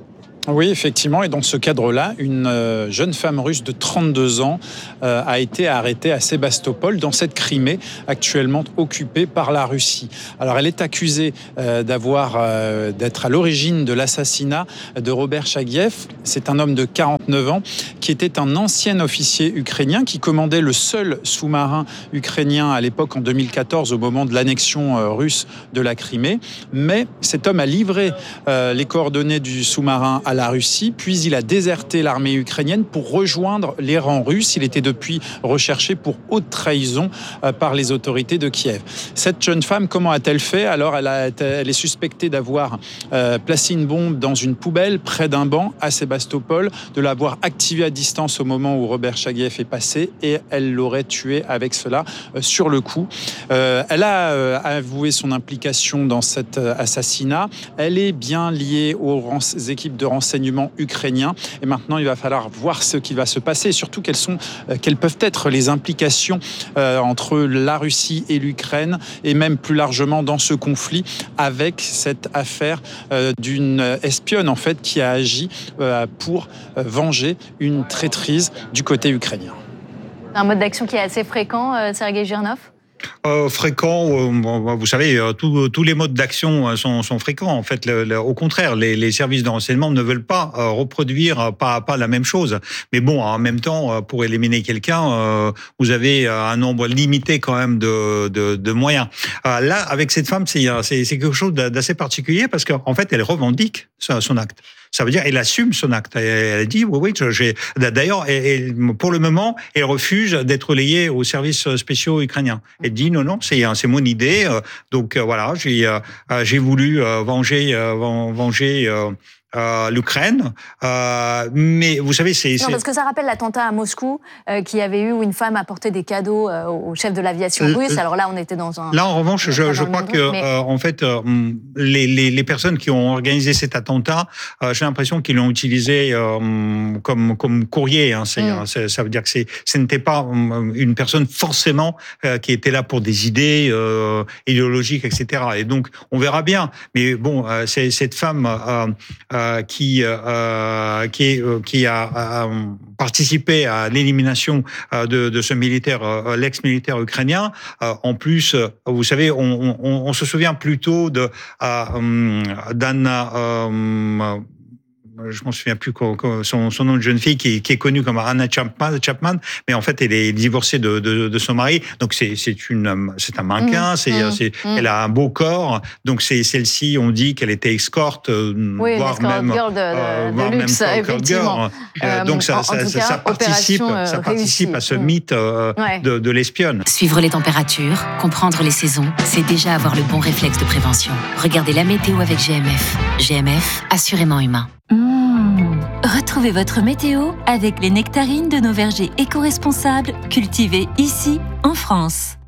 Oui, effectivement. Et dans ce cadre-là, une jeune femme russe de trente-deux ans euh, a été arrêtée à Sébastopol, dans cette Crimée actuellement occupée par la Russie. Alors, elle est accusée euh, d'avoir, euh, d'être à l'origine de l'assassinat de Robert Chagiev. C'est un homme de quarante-neuf ans qui était un ancien officier ukrainien qui commandait le seul sous-marin ukrainien à l'époque en deux mille quatorze au moment de l'annexion euh, russe de la Crimée. Mais cet homme a livré euh, les coordonnées du sous-marin à la Russie, puis il a déserté l'armée ukrainienne pour rejoindre les rangs russes. Il était depuis recherché pour haute trahison euh, par les autorités de Kiev. Cette jeune femme, comment a-t-elle fait? Alors, elle, a, elle est suspectée d'avoir euh, placé une bombe dans une poubelle près d'un banc à Sébastopol, de l'avoir activée à distance au moment où Robert Chagiev est passé, et elle l'aurait tué avec cela euh, sur le coup. Euh, elle a euh, avoué son implication dans cet euh, assassinat. Elle est bien liée aux équipes de renseignement ukrainiens. Et maintenant, il va falloir voir ce qui va se passer, et surtout quelles sont, euh, quelles peuvent être les implications euh, entre la Russie et l'Ukraine, et même plus largement dans ce conflit, avec cette affaire euh, d'une espionne en fait qui a agi euh, pour euh, venger une traîtrise du côté ukrainien.
Un mode d'action qui est assez fréquent, euh, Sergei Girnov?
Euh, fréquent, euh, vous savez, euh, tous, tous les modes d'action sont, sont fréquents. En fait, le, le, au contraire, les, les services de renseignement ne veulent pas euh, reproduire euh, pas à pas la même chose. Mais bon, en même temps, euh, pour éliminer quelqu'un, euh, vous avez un nombre limité quand même de, de, de moyens. Euh, là, avec cette femme, c'est, c'est, c'est quelque chose d'assez particulier parce qu'en fait, elle revendique son acte. Ça veut dire qu'elle assume son acte. Elle dit, oui, oui, j'ai... D'ailleurs, elle, pour le moment, elle refuse d'être relayée aux services spéciaux ukrainiens. Elle dit, non, non, c'est, c'est mon idée. Donc, voilà, j'ai, j'ai voulu venger, venger Euh, l'Ukraine, euh, mais vous savez, c'est...
Non,
c'est...
parce que ça rappelle l'attentat à Moscou, euh, qui avait eu où une femme apportait des cadeaux euh, au chef de l'aviation russe. Euh, Alors là, on était dans un...
Là, en revanche, je, je crois que, mais... euh, en fait, euh, les, les, les personnes qui ont organisé cet attentat, euh, j'ai l'impression qu'ils l'ont utilisé euh, comme, comme courrier. Hein. C'est, mm. c'est, ça veut dire que c'est, ce n'était pas une personne forcément euh, qui était là pour des idées euh, idéologiques, et cetera. Et donc, on verra bien. Mais bon, euh, c'est cette femme... Euh, Euh, qui euh, qui, est, euh, qui a, a participé à l'élimination euh, de, de ce militaire, euh, l'ex-militaire ukrainien. Euh, en plus, euh, vous savez, on, on, on se souvient plutôt de euh, d'Anna. Euh, je m'en souviens plus son, son nom de jeune fille qui, qui est connue comme Anna Chapman, Chapman, mais en fait elle est divorcée de, de, de son mari, donc c'est, c'est une, c'est un mannequin, mmh, c'est, mmh, c'est, mmh. Elle a un beau corps, donc c'est celle-ci, on dit qu'elle était escorte, oui, voire même,
girl de,
euh,
de
voire
luxe,
même
effectivement.
Euh, donc ça, ça, ça, ça participe, euh, ça participe à ce mmh. mythe euh, ouais. de, de l'espionne.
Suivre les températures, comprendre les saisons, c'est déjà avoir le bon réflexe de prévention. Regardez la météo avec G M F. G M F, assurément humain.
Mmh. Retrouvez votre météo avec les nectarines de nos vergers éco-responsables cultivés ici en France.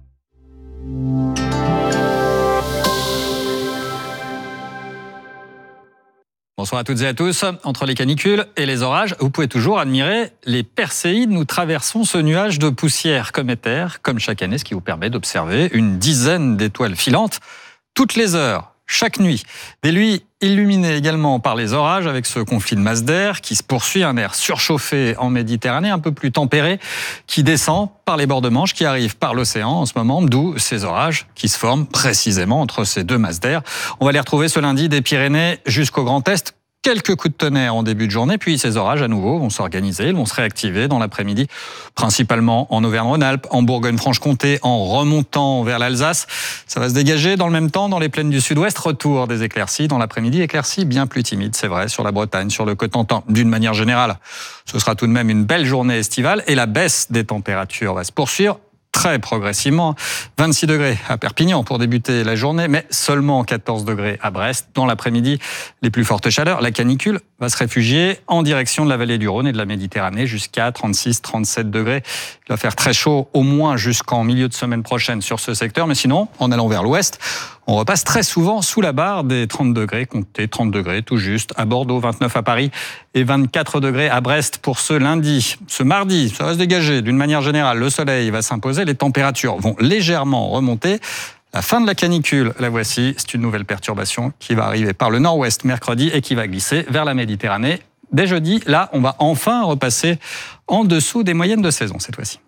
Bonsoir à toutes et à tous. Entre les canicules et les orages, vous pouvez toujours admirer les Perséides. Nous traversons ce nuage de poussière cométaire, comme chaque année, ce qui vous permet d'observer une dizaine d'étoiles filantes toutes les heures, chaque nuit. Des nuits illuminées également par les orages, avec ce conflit de masse d'air qui se poursuit, un air surchauffé en Méditerranée, un peu plus tempéré, qui descend par les bords de Manche, qui arrive par l'océan en ce moment, d'où ces orages qui se forment précisément entre ces deux masses d'air. On va les retrouver ce lundi des Pyrénées jusqu'au Grand Est. Quelques coups de tonnerre en début de journée, puis ces orages à nouveau vont s'organiser, ils vont se réactiver dans l'après-midi, principalement en Auvergne-Rhône-Alpes, en Bourgogne-Franche-Comté, en remontant vers l'Alsace. Ça va se dégager dans le même temps dans les plaines du sud-ouest, retour des éclaircies dans l'après-midi, éclaircies bien plus timides, c'est vrai, sur la Bretagne, sur le Cotentin. D'une manière générale, ce sera tout de même une belle journée estivale et la baisse des températures va se poursuivre très progressivement. vingt-six degrés à Perpignan pour débuter la journée, mais seulement quatorze degrés à Brest. Dans l'après-midi, les plus fortes chaleurs. La canicule va se réfugier en direction de la vallée du Rhône et de la Méditerranée jusqu'à trente-six trente-sept degrés. Il va faire très chaud au moins jusqu'en milieu de semaine prochaine sur ce secteur, mais sinon, en allant vers l'ouest, on repasse très souvent sous la barre des trente degrés, comptez trente degrés tout juste à Bordeaux, vingt-neuf à Paris et vingt-quatre degrés à Brest pour ce lundi. Ce mardi, ça va se dégager d'une manière générale, le soleil va s'imposer, les températures vont légèrement remonter. La fin de la canicule, la voici, c'est une nouvelle perturbation qui va arriver par le nord-ouest mercredi et qui va glisser vers la Méditerranée dès jeudi. Là, on va enfin repasser en dessous des moyennes de saison cette fois-ci.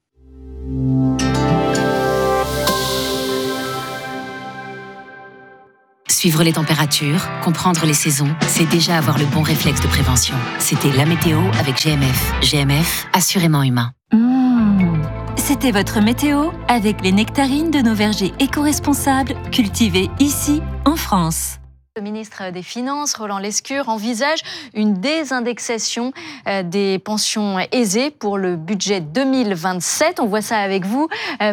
Suivre les températures, comprendre les saisons, c'est déjà avoir le bon réflexe de prévention. C'était la météo avec G M F. G M F, assurément humain.
Mmh. C'était votre météo avec les nectarines de nos vergers éco-responsables cultivés ici en France.
Le ministre des Finances, Roland Lescure, envisage une désindexation des pensions aisées pour le budget deux mille vingt-sept. On voit ça avec vous,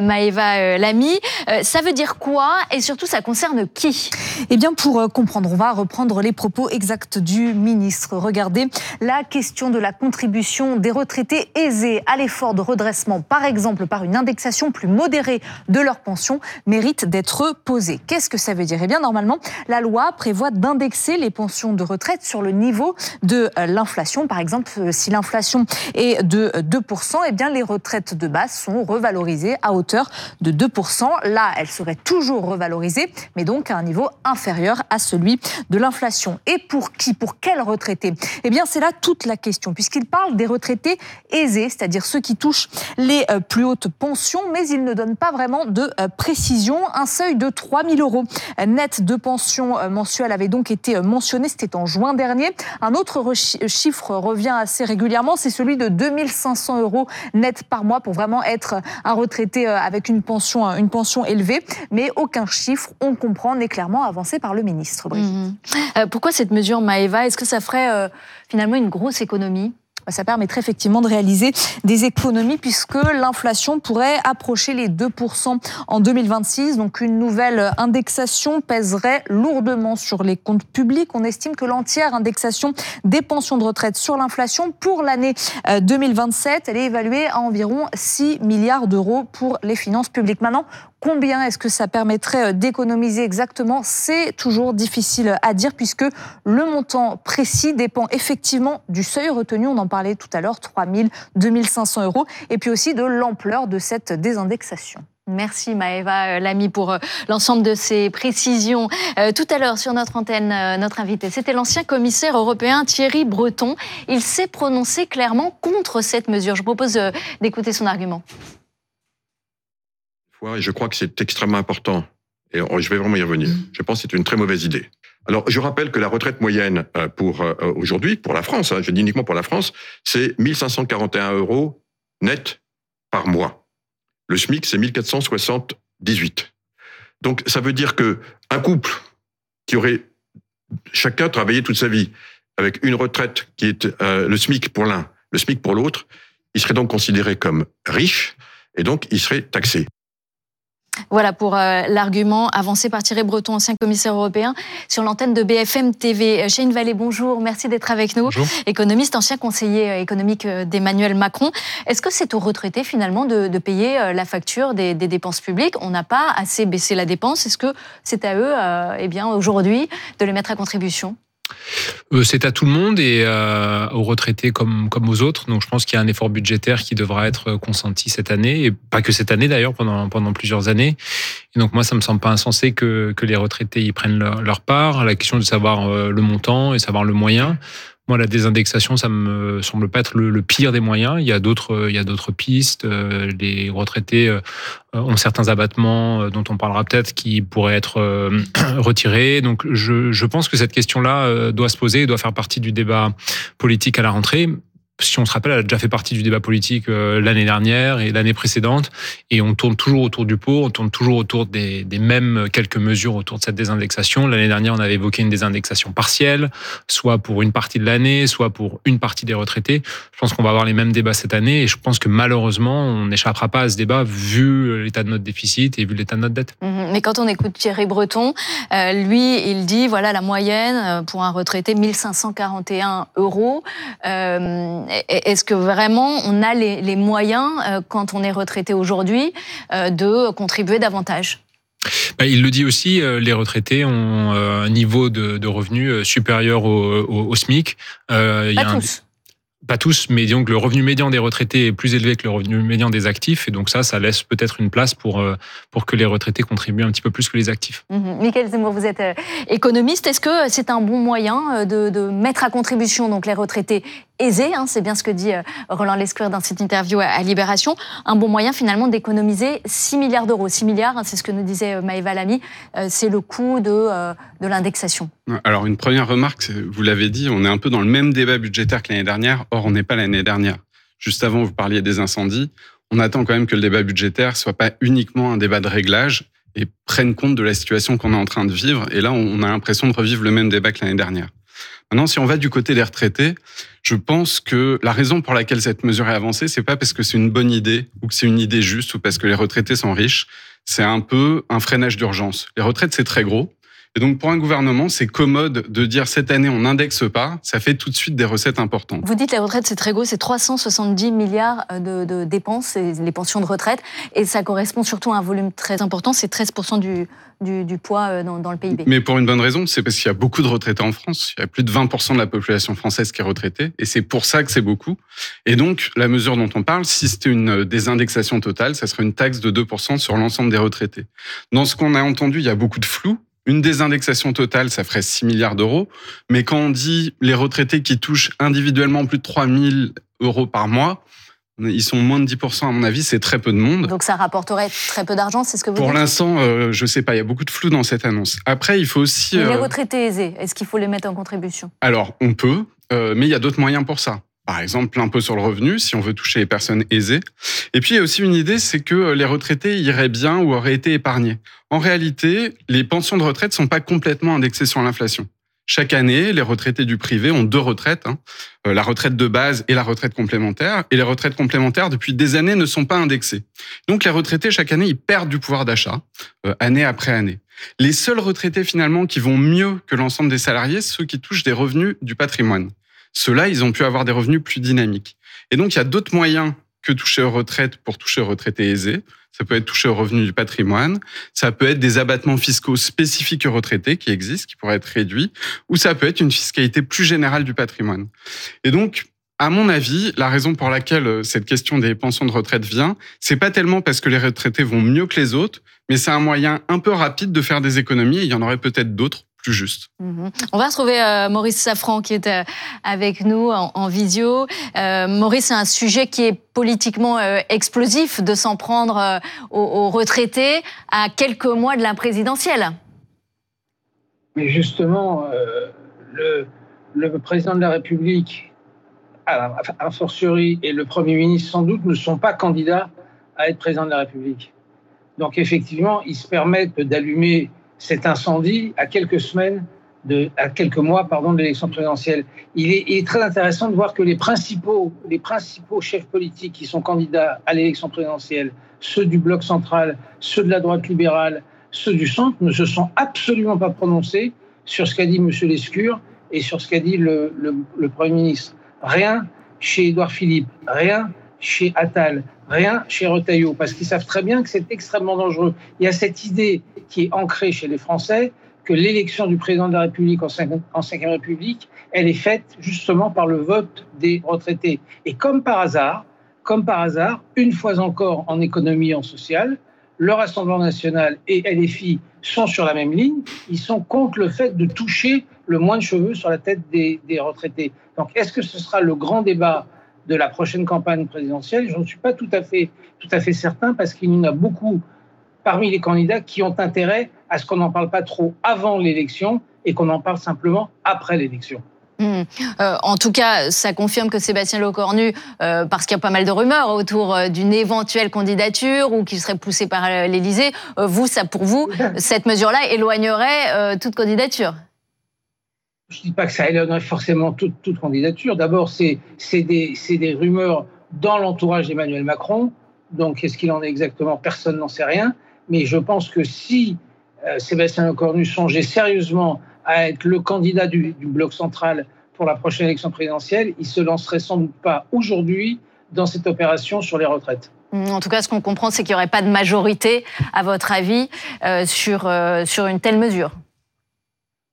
Maëva Lamy. Ça veut dire quoi et surtout, ça concerne qui ?
Eh bien, pour comprendre, on va reprendre les propos exacts du ministre. Regardez, la question de la contribution des retraités aisés à l'effort de redressement, par exemple par une indexation plus modérée de leurs pensions, mérite d'être posée. Qu'est-ce que ça veut dire ? Eh bien, normalement, la loi prévoit d'indexer les pensions de retraite sur le niveau de l'inflation. Par exemple, si l'inflation est de deux pour cent, eh bien, les retraites de base sont revalorisées à hauteur de deux pour cent. Là, elles seraient toujours revalorisées, mais donc à un niveau inférieur à celui de l'inflation. Et pour qui ? Pour quels retraités ? Eh bien, c'est là toute la question, puisqu'il parle des retraités aisés, c'est-à-dire ceux qui touchent les plus hautes pensions, mais il ne donne pas vraiment de précision. Un seuil de trois mille euros net de pension mensuelle avait donc été mentionné, c'était en juin dernier. Un autre chiffre revient assez régulièrement, c'est celui de deux mille cinq cents euros net par mois pour vraiment être un retraité avec une pension, une pension élevée. Mais aucun chiffre, on comprend, n'est clairement avancé par le ministre.
Mmh. Euh, pourquoi cette mesure, Maëva ? Est-ce que ça ferait euh, finalement une grosse économie ?
Ça permettrait effectivement de réaliser des économies puisque l'inflation pourrait approcher les deux pour cent en deux mille vingt-six. Donc une nouvelle indexation pèserait lourdement sur les comptes publics. On estime que l'entière indexation des pensions de retraite sur l'inflation pour l'année deux mille vingt-sept, elle est évaluée à environ six milliards d'euros pour les finances publiques. Maintenant, combien est-ce que ça permettrait d'économiser exactement ? C'est toujours difficile à dire puisque le montant précis dépend effectivement du seuil retenu. On en parlait tout à l'heure, trois mille, deux mille cinq cents euros, et puis aussi de l'ampleur de cette désindexation.
Merci Maëva Lamy pour l'ensemble de ces précisions. Euh, tout à l'heure sur notre antenne, euh, notre invité, c'était l'ancien commissaire européen Thierry Breton. Il s'est prononcé clairement contre cette mesure. Je vous propose euh, d'écouter son argument.
Et je crois que c'est extrêmement important. Et je vais vraiment y revenir. Je pense que c'est une très mauvaise idée. Alors, je rappelle que la retraite moyenne pour euh, aujourd'hui, pour la France, hein, je dis uniquement pour la France, c'est mille cinq cent quarante et un euros net par mois. Le SMIC, c'est mille quatre cent soixante-dix-huit. Donc, ça veut dire que un couple qui aurait chacun travaillé toute sa vie avec une retraite qui est euh, le SMIC pour l'un, le SMIC pour l'autre, il serait donc considéré comme riche et donc il serait taxé.
Voilà pour euh, l'argument avancé par Thierry Breton, ancien commissaire européen, sur l'antenne de B F M T V. Cheyne Vallée, bonjour, merci d'être avec nous. Bonjour. Économiste, ancien conseiller économique d'Emmanuel Macron. Est-ce que c'est aux retraités finalement de, de payer la facture des, des dépenses publiques ? On n'a pas assez baissé la dépense. Est-ce que c'est à eux, euh, eh bien, aujourd'hui, de les mettre à contribution ?
Euh, c'est à tout le monde et euh, aux retraités comme, comme aux autres. Donc je pense qu'il y a un effort budgétaire qui devra être consenti cette année, et pas que cette année d'ailleurs, pendant, pendant plusieurs années. Et donc moi, ça me semble pas insensé que, que les retraités y prennent leur, leur part. La question de savoir euh, le montant et savoir le moyen. Moi, la désindexation, ça me semble pas être le, le pire des moyens. Il y a d'autres, il y a d'autres pistes. Euh, les retraités euh, ont certains abattements euh, dont on parlera peut-être qui pourraient être euh, retirés. Donc, je, je pense que cette question-là euh, doit se poser et doit faire partie du débat politique à la rentrée. Si on se rappelle, elle a déjà fait partie du débat politique euh, l'année dernière et l'année précédente. Et on tourne toujours autour du pot, on tourne toujours autour des, des mêmes quelques mesures autour de cette désindexation. L'année dernière, on avait évoqué une désindexation partielle, soit pour une partie de l'année, soit pour une partie des retraités. Je pense qu'on va avoir les mêmes débats cette année et je pense que malheureusement, on n'échappera pas à ce débat vu l'état de notre déficit et vu l'état de notre dette.
Mais quand on écoute Thierry Breton, euh, lui, il dit, voilà, la moyenne pour un retraité, mille cinq cent quarante et un euros. Euh, Est-ce que vraiment on a les, les moyens, euh, quand on est retraité aujourd'hui, euh, de contribuer davantage ?
Bah, il le dit aussi, euh, les retraités ont euh, un niveau de, de revenus supérieur au, au, au SMIC. Euh,
Pas y a tous.
Pas tous, mais disons que le revenu médian des retraités est plus élevé que le revenu médian des actifs. Et donc ça, ça laisse peut-être une place pour, pour que les retraités contribuent un petit peu plus que les actifs.
Mmh. Mickaël Zemmour, vous êtes économiste. Est-ce que c'est un bon moyen de, de mettre à contribution donc, les retraités aisés, hein, c'est bien ce que dit Roland Lescure dans cette interview à Libération, un bon moyen finalement d'économiser six milliards d'euros. six milliards, hein, c'est ce que nous disait Maëva Lamy, euh, c'est le coût de, euh, de l'indexation.
Alors une première remarque, vous l'avez dit, on est un peu dans le même débat budgétaire que l'année dernière, or on n'est pas l'année dernière. Juste avant, vous parliez des incendies, on attend quand même que le débat budgétaire soit pas uniquement un débat de réglage et prenne compte de la situation qu'on est en train de vivre, et là on a l'impression de revivre le même débat que l'année dernière. Maintenant, si on va du côté des retraités, je pense que la raison pour laquelle cette mesure est avancée, c'est pas parce que c'est une bonne idée ou que c'est une idée juste ou parce que les retraités sont riches. C'est un peu un freinage d'urgence. Les retraites, c'est très gros. Et donc, pour un gouvernement, c'est commode de dire cette année, on n'indexe pas. Ça fait tout de suite des recettes importantes.
Vous dites les retraites, c'est très gros. C'est trois cent soixante-dix milliards de, de dépenses, les pensions de retraite. Et ça correspond surtout à un volume très important. C'est treize pour cent du, du, du poids dans, dans le P I B.
Mais pour une bonne raison, c'est parce qu'il y a beaucoup de retraités en France. Il y a plus de vingt pour cent de la population française qui est retraitée. Et c'est pour ça que c'est beaucoup. Et donc, la mesure dont on parle, si c'était une désindexation totale, ça serait une taxe de deux pour cent sur l'ensemble des retraités. Dans ce qu'on a entendu, il y a beaucoup de flou. Une désindexation totale, ça ferait six milliards d'euros. Mais quand on dit les retraités qui touchent individuellement plus de trois mille euros par mois, ils sont moins de dix pour cent à mon avis, c'est très peu de monde.
Donc ça rapporterait très peu d'argent, c'est ce que vous
Pour
dites ?
Pour l'instant, euh, je sais pas, il y a beaucoup de flou dans cette annonce. Après, il faut aussi...
Mais les
euh...
retraités aisés, est-ce qu'il faut les mettre en contribution ?
Alors, on peut, euh, mais il y a d'autres moyens pour ça. Par exemple, l'impôt sur le revenu, si on veut toucher les personnes aisées. Et puis, il y a aussi une idée, c'est que les retraités iraient bien ou auraient été épargnés. En réalité, les pensions de retraite sont pas complètement indexées sur l'inflation. Chaque année, les retraités du privé ont deux retraites, hein, la retraite de base et la retraite complémentaire. Et les retraites complémentaires, depuis des années, ne sont pas indexées. Donc, les retraités, chaque année, ils perdent du pouvoir d'achat, euh, année après année. Les seuls retraités, finalement, qui vont mieux que l'ensemble des salariés, ceux qui touchent des revenus du patrimoine. Ceux-là, ils ont pu avoir des revenus plus dynamiques. Et donc, il y a d'autres moyens que toucher aux retraites pour toucher aux retraités aisés. Ça peut être toucher aux revenus du patrimoine, ça peut être des abattements fiscaux spécifiques aux retraités qui existent, qui pourraient être réduits, ou ça peut être une fiscalité plus générale du patrimoine. Et donc, à mon avis, la raison pour laquelle cette question des pensions de retraite vient, c'est pas tellement parce que les retraités vont mieux que les autres, mais c'est un moyen un peu rapide de faire des économies, et il y en aurait peut-être d'autres plus justes.
Mmh. On va retrouver euh, Maurice Safran qui est euh, avec nous en, en visio. Euh, Maurice, c'est un sujet qui est politiquement euh, explosif de s'en prendre euh, aux, aux retraités à quelques mois de la présidentielle.
Mais justement, euh, le, le président de la République, a fortiori, et le Premier ministre sans doute ne sont pas candidats à être président de la République. Donc effectivement, ils se permettent d'allumer cet incendie à quelques semaines, de, à quelques mois pardon, de l'élection présidentielle. Il est, il est très intéressant de voir que les principaux, les principaux chefs politiques qui sont candidats à l'élection présidentielle, ceux du bloc central, ceux de la droite libérale, ceux du centre, ne se sont absolument pas prononcés sur ce qu'a dit M. Lescure et sur ce qu'a dit le, le, le Premier ministre. Rien chez Édouard Philippe, rien chez Attal, rien chez Retailleau, parce qu'ils savent très bien que c'est extrêmement dangereux. Il y a cette idée qui est ancrée chez les Français que l'élection du président de la République en cinquième République, elle est faite justement par le vote des retraités. Et comme par hasard, comme par hasard, une fois encore en économie et en social, le Rassemblement national et L F I sont sur la même ligne. Ils sont contre le fait de toucher le moins de cheveux sur la tête des, des retraités. Donc, est-ce que ce sera le grand débat de la prochaine campagne présidentielle ? Je ne suis pas tout à fait, tout à fait certain, parce qu'il y en a beaucoup parmi les candidats qui ont intérêt à ce qu'on n'en parle pas trop avant l'élection et qu'on en parle simplement après l'élection.
Mmh. Euh, en tout cas, ça confirme que Sébastien Lecornu, euh, parce qu'il y a pas mal de rumeurs autour euh, d'une éventuelle candidature ou qu'il serait poussé par euh, l'Élysée, euh, vous, ça pour vous, cette mesure-là éloignerait euh, toute candidature ?
Je ne dis pas que ça éloignerait forcément toute, toute candidature. D'abord, c'est, c'est, des, c'est des rumeurs dans l'entourage d'Emmanuel Macron. Donc, qu'est-ce qu'il en est exactement ? Personne n'en sait rien. Mais je pense que si euh, Sébastien Lecornu songeait sérieusement à être le candidat du, du bloc central pour la prochaine élection présidentielle, il ne se lancerait sans doute pas aujourd'hui dans cette opération sur les retraites.
En tout cas, ce qu'on comprend, c'est qu'il n'y aurait pas de majorité, à votre avis, euh, sur, euh, sur une telle mesure.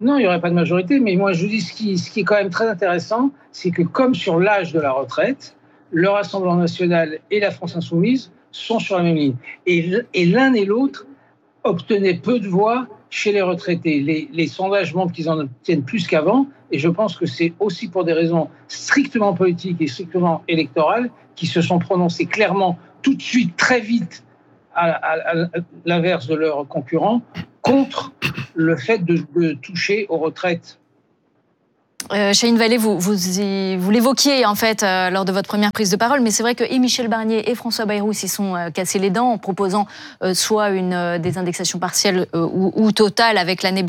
Non, il n'y aurait pas de majorité, mais moi je vous dis ce qui, ce qui est quand même très intéressant, c'est que comme sur l'âge de la retraite, le Rassemblement national et la France insoumise sont sur la même ligne. Et, et l'un et l'autre obtenaient peu de voix chez les retraités. Les, les sondages montrent qu'ils en obtiennent plus qu'avant, et je pense que c'est aussi pour des raisons strictement politiques et strictement électorales qui se sont prononcés clairement tout de suite, très vite, à, à, à l'inverse de leurs concurrents, contre le fait de, de toucher aux retraites.
Euh, Chahine Vallée, vous, vous, vous l'évoquiez en fait euh, lors de votre première prise de parole, mais c'est vrai que et Michel Barnier et François Bayrou s'y sont euh, cassés les dents en proposant euh, soit une, euh, des indexations partielles euh, ou, ou totales avec l'année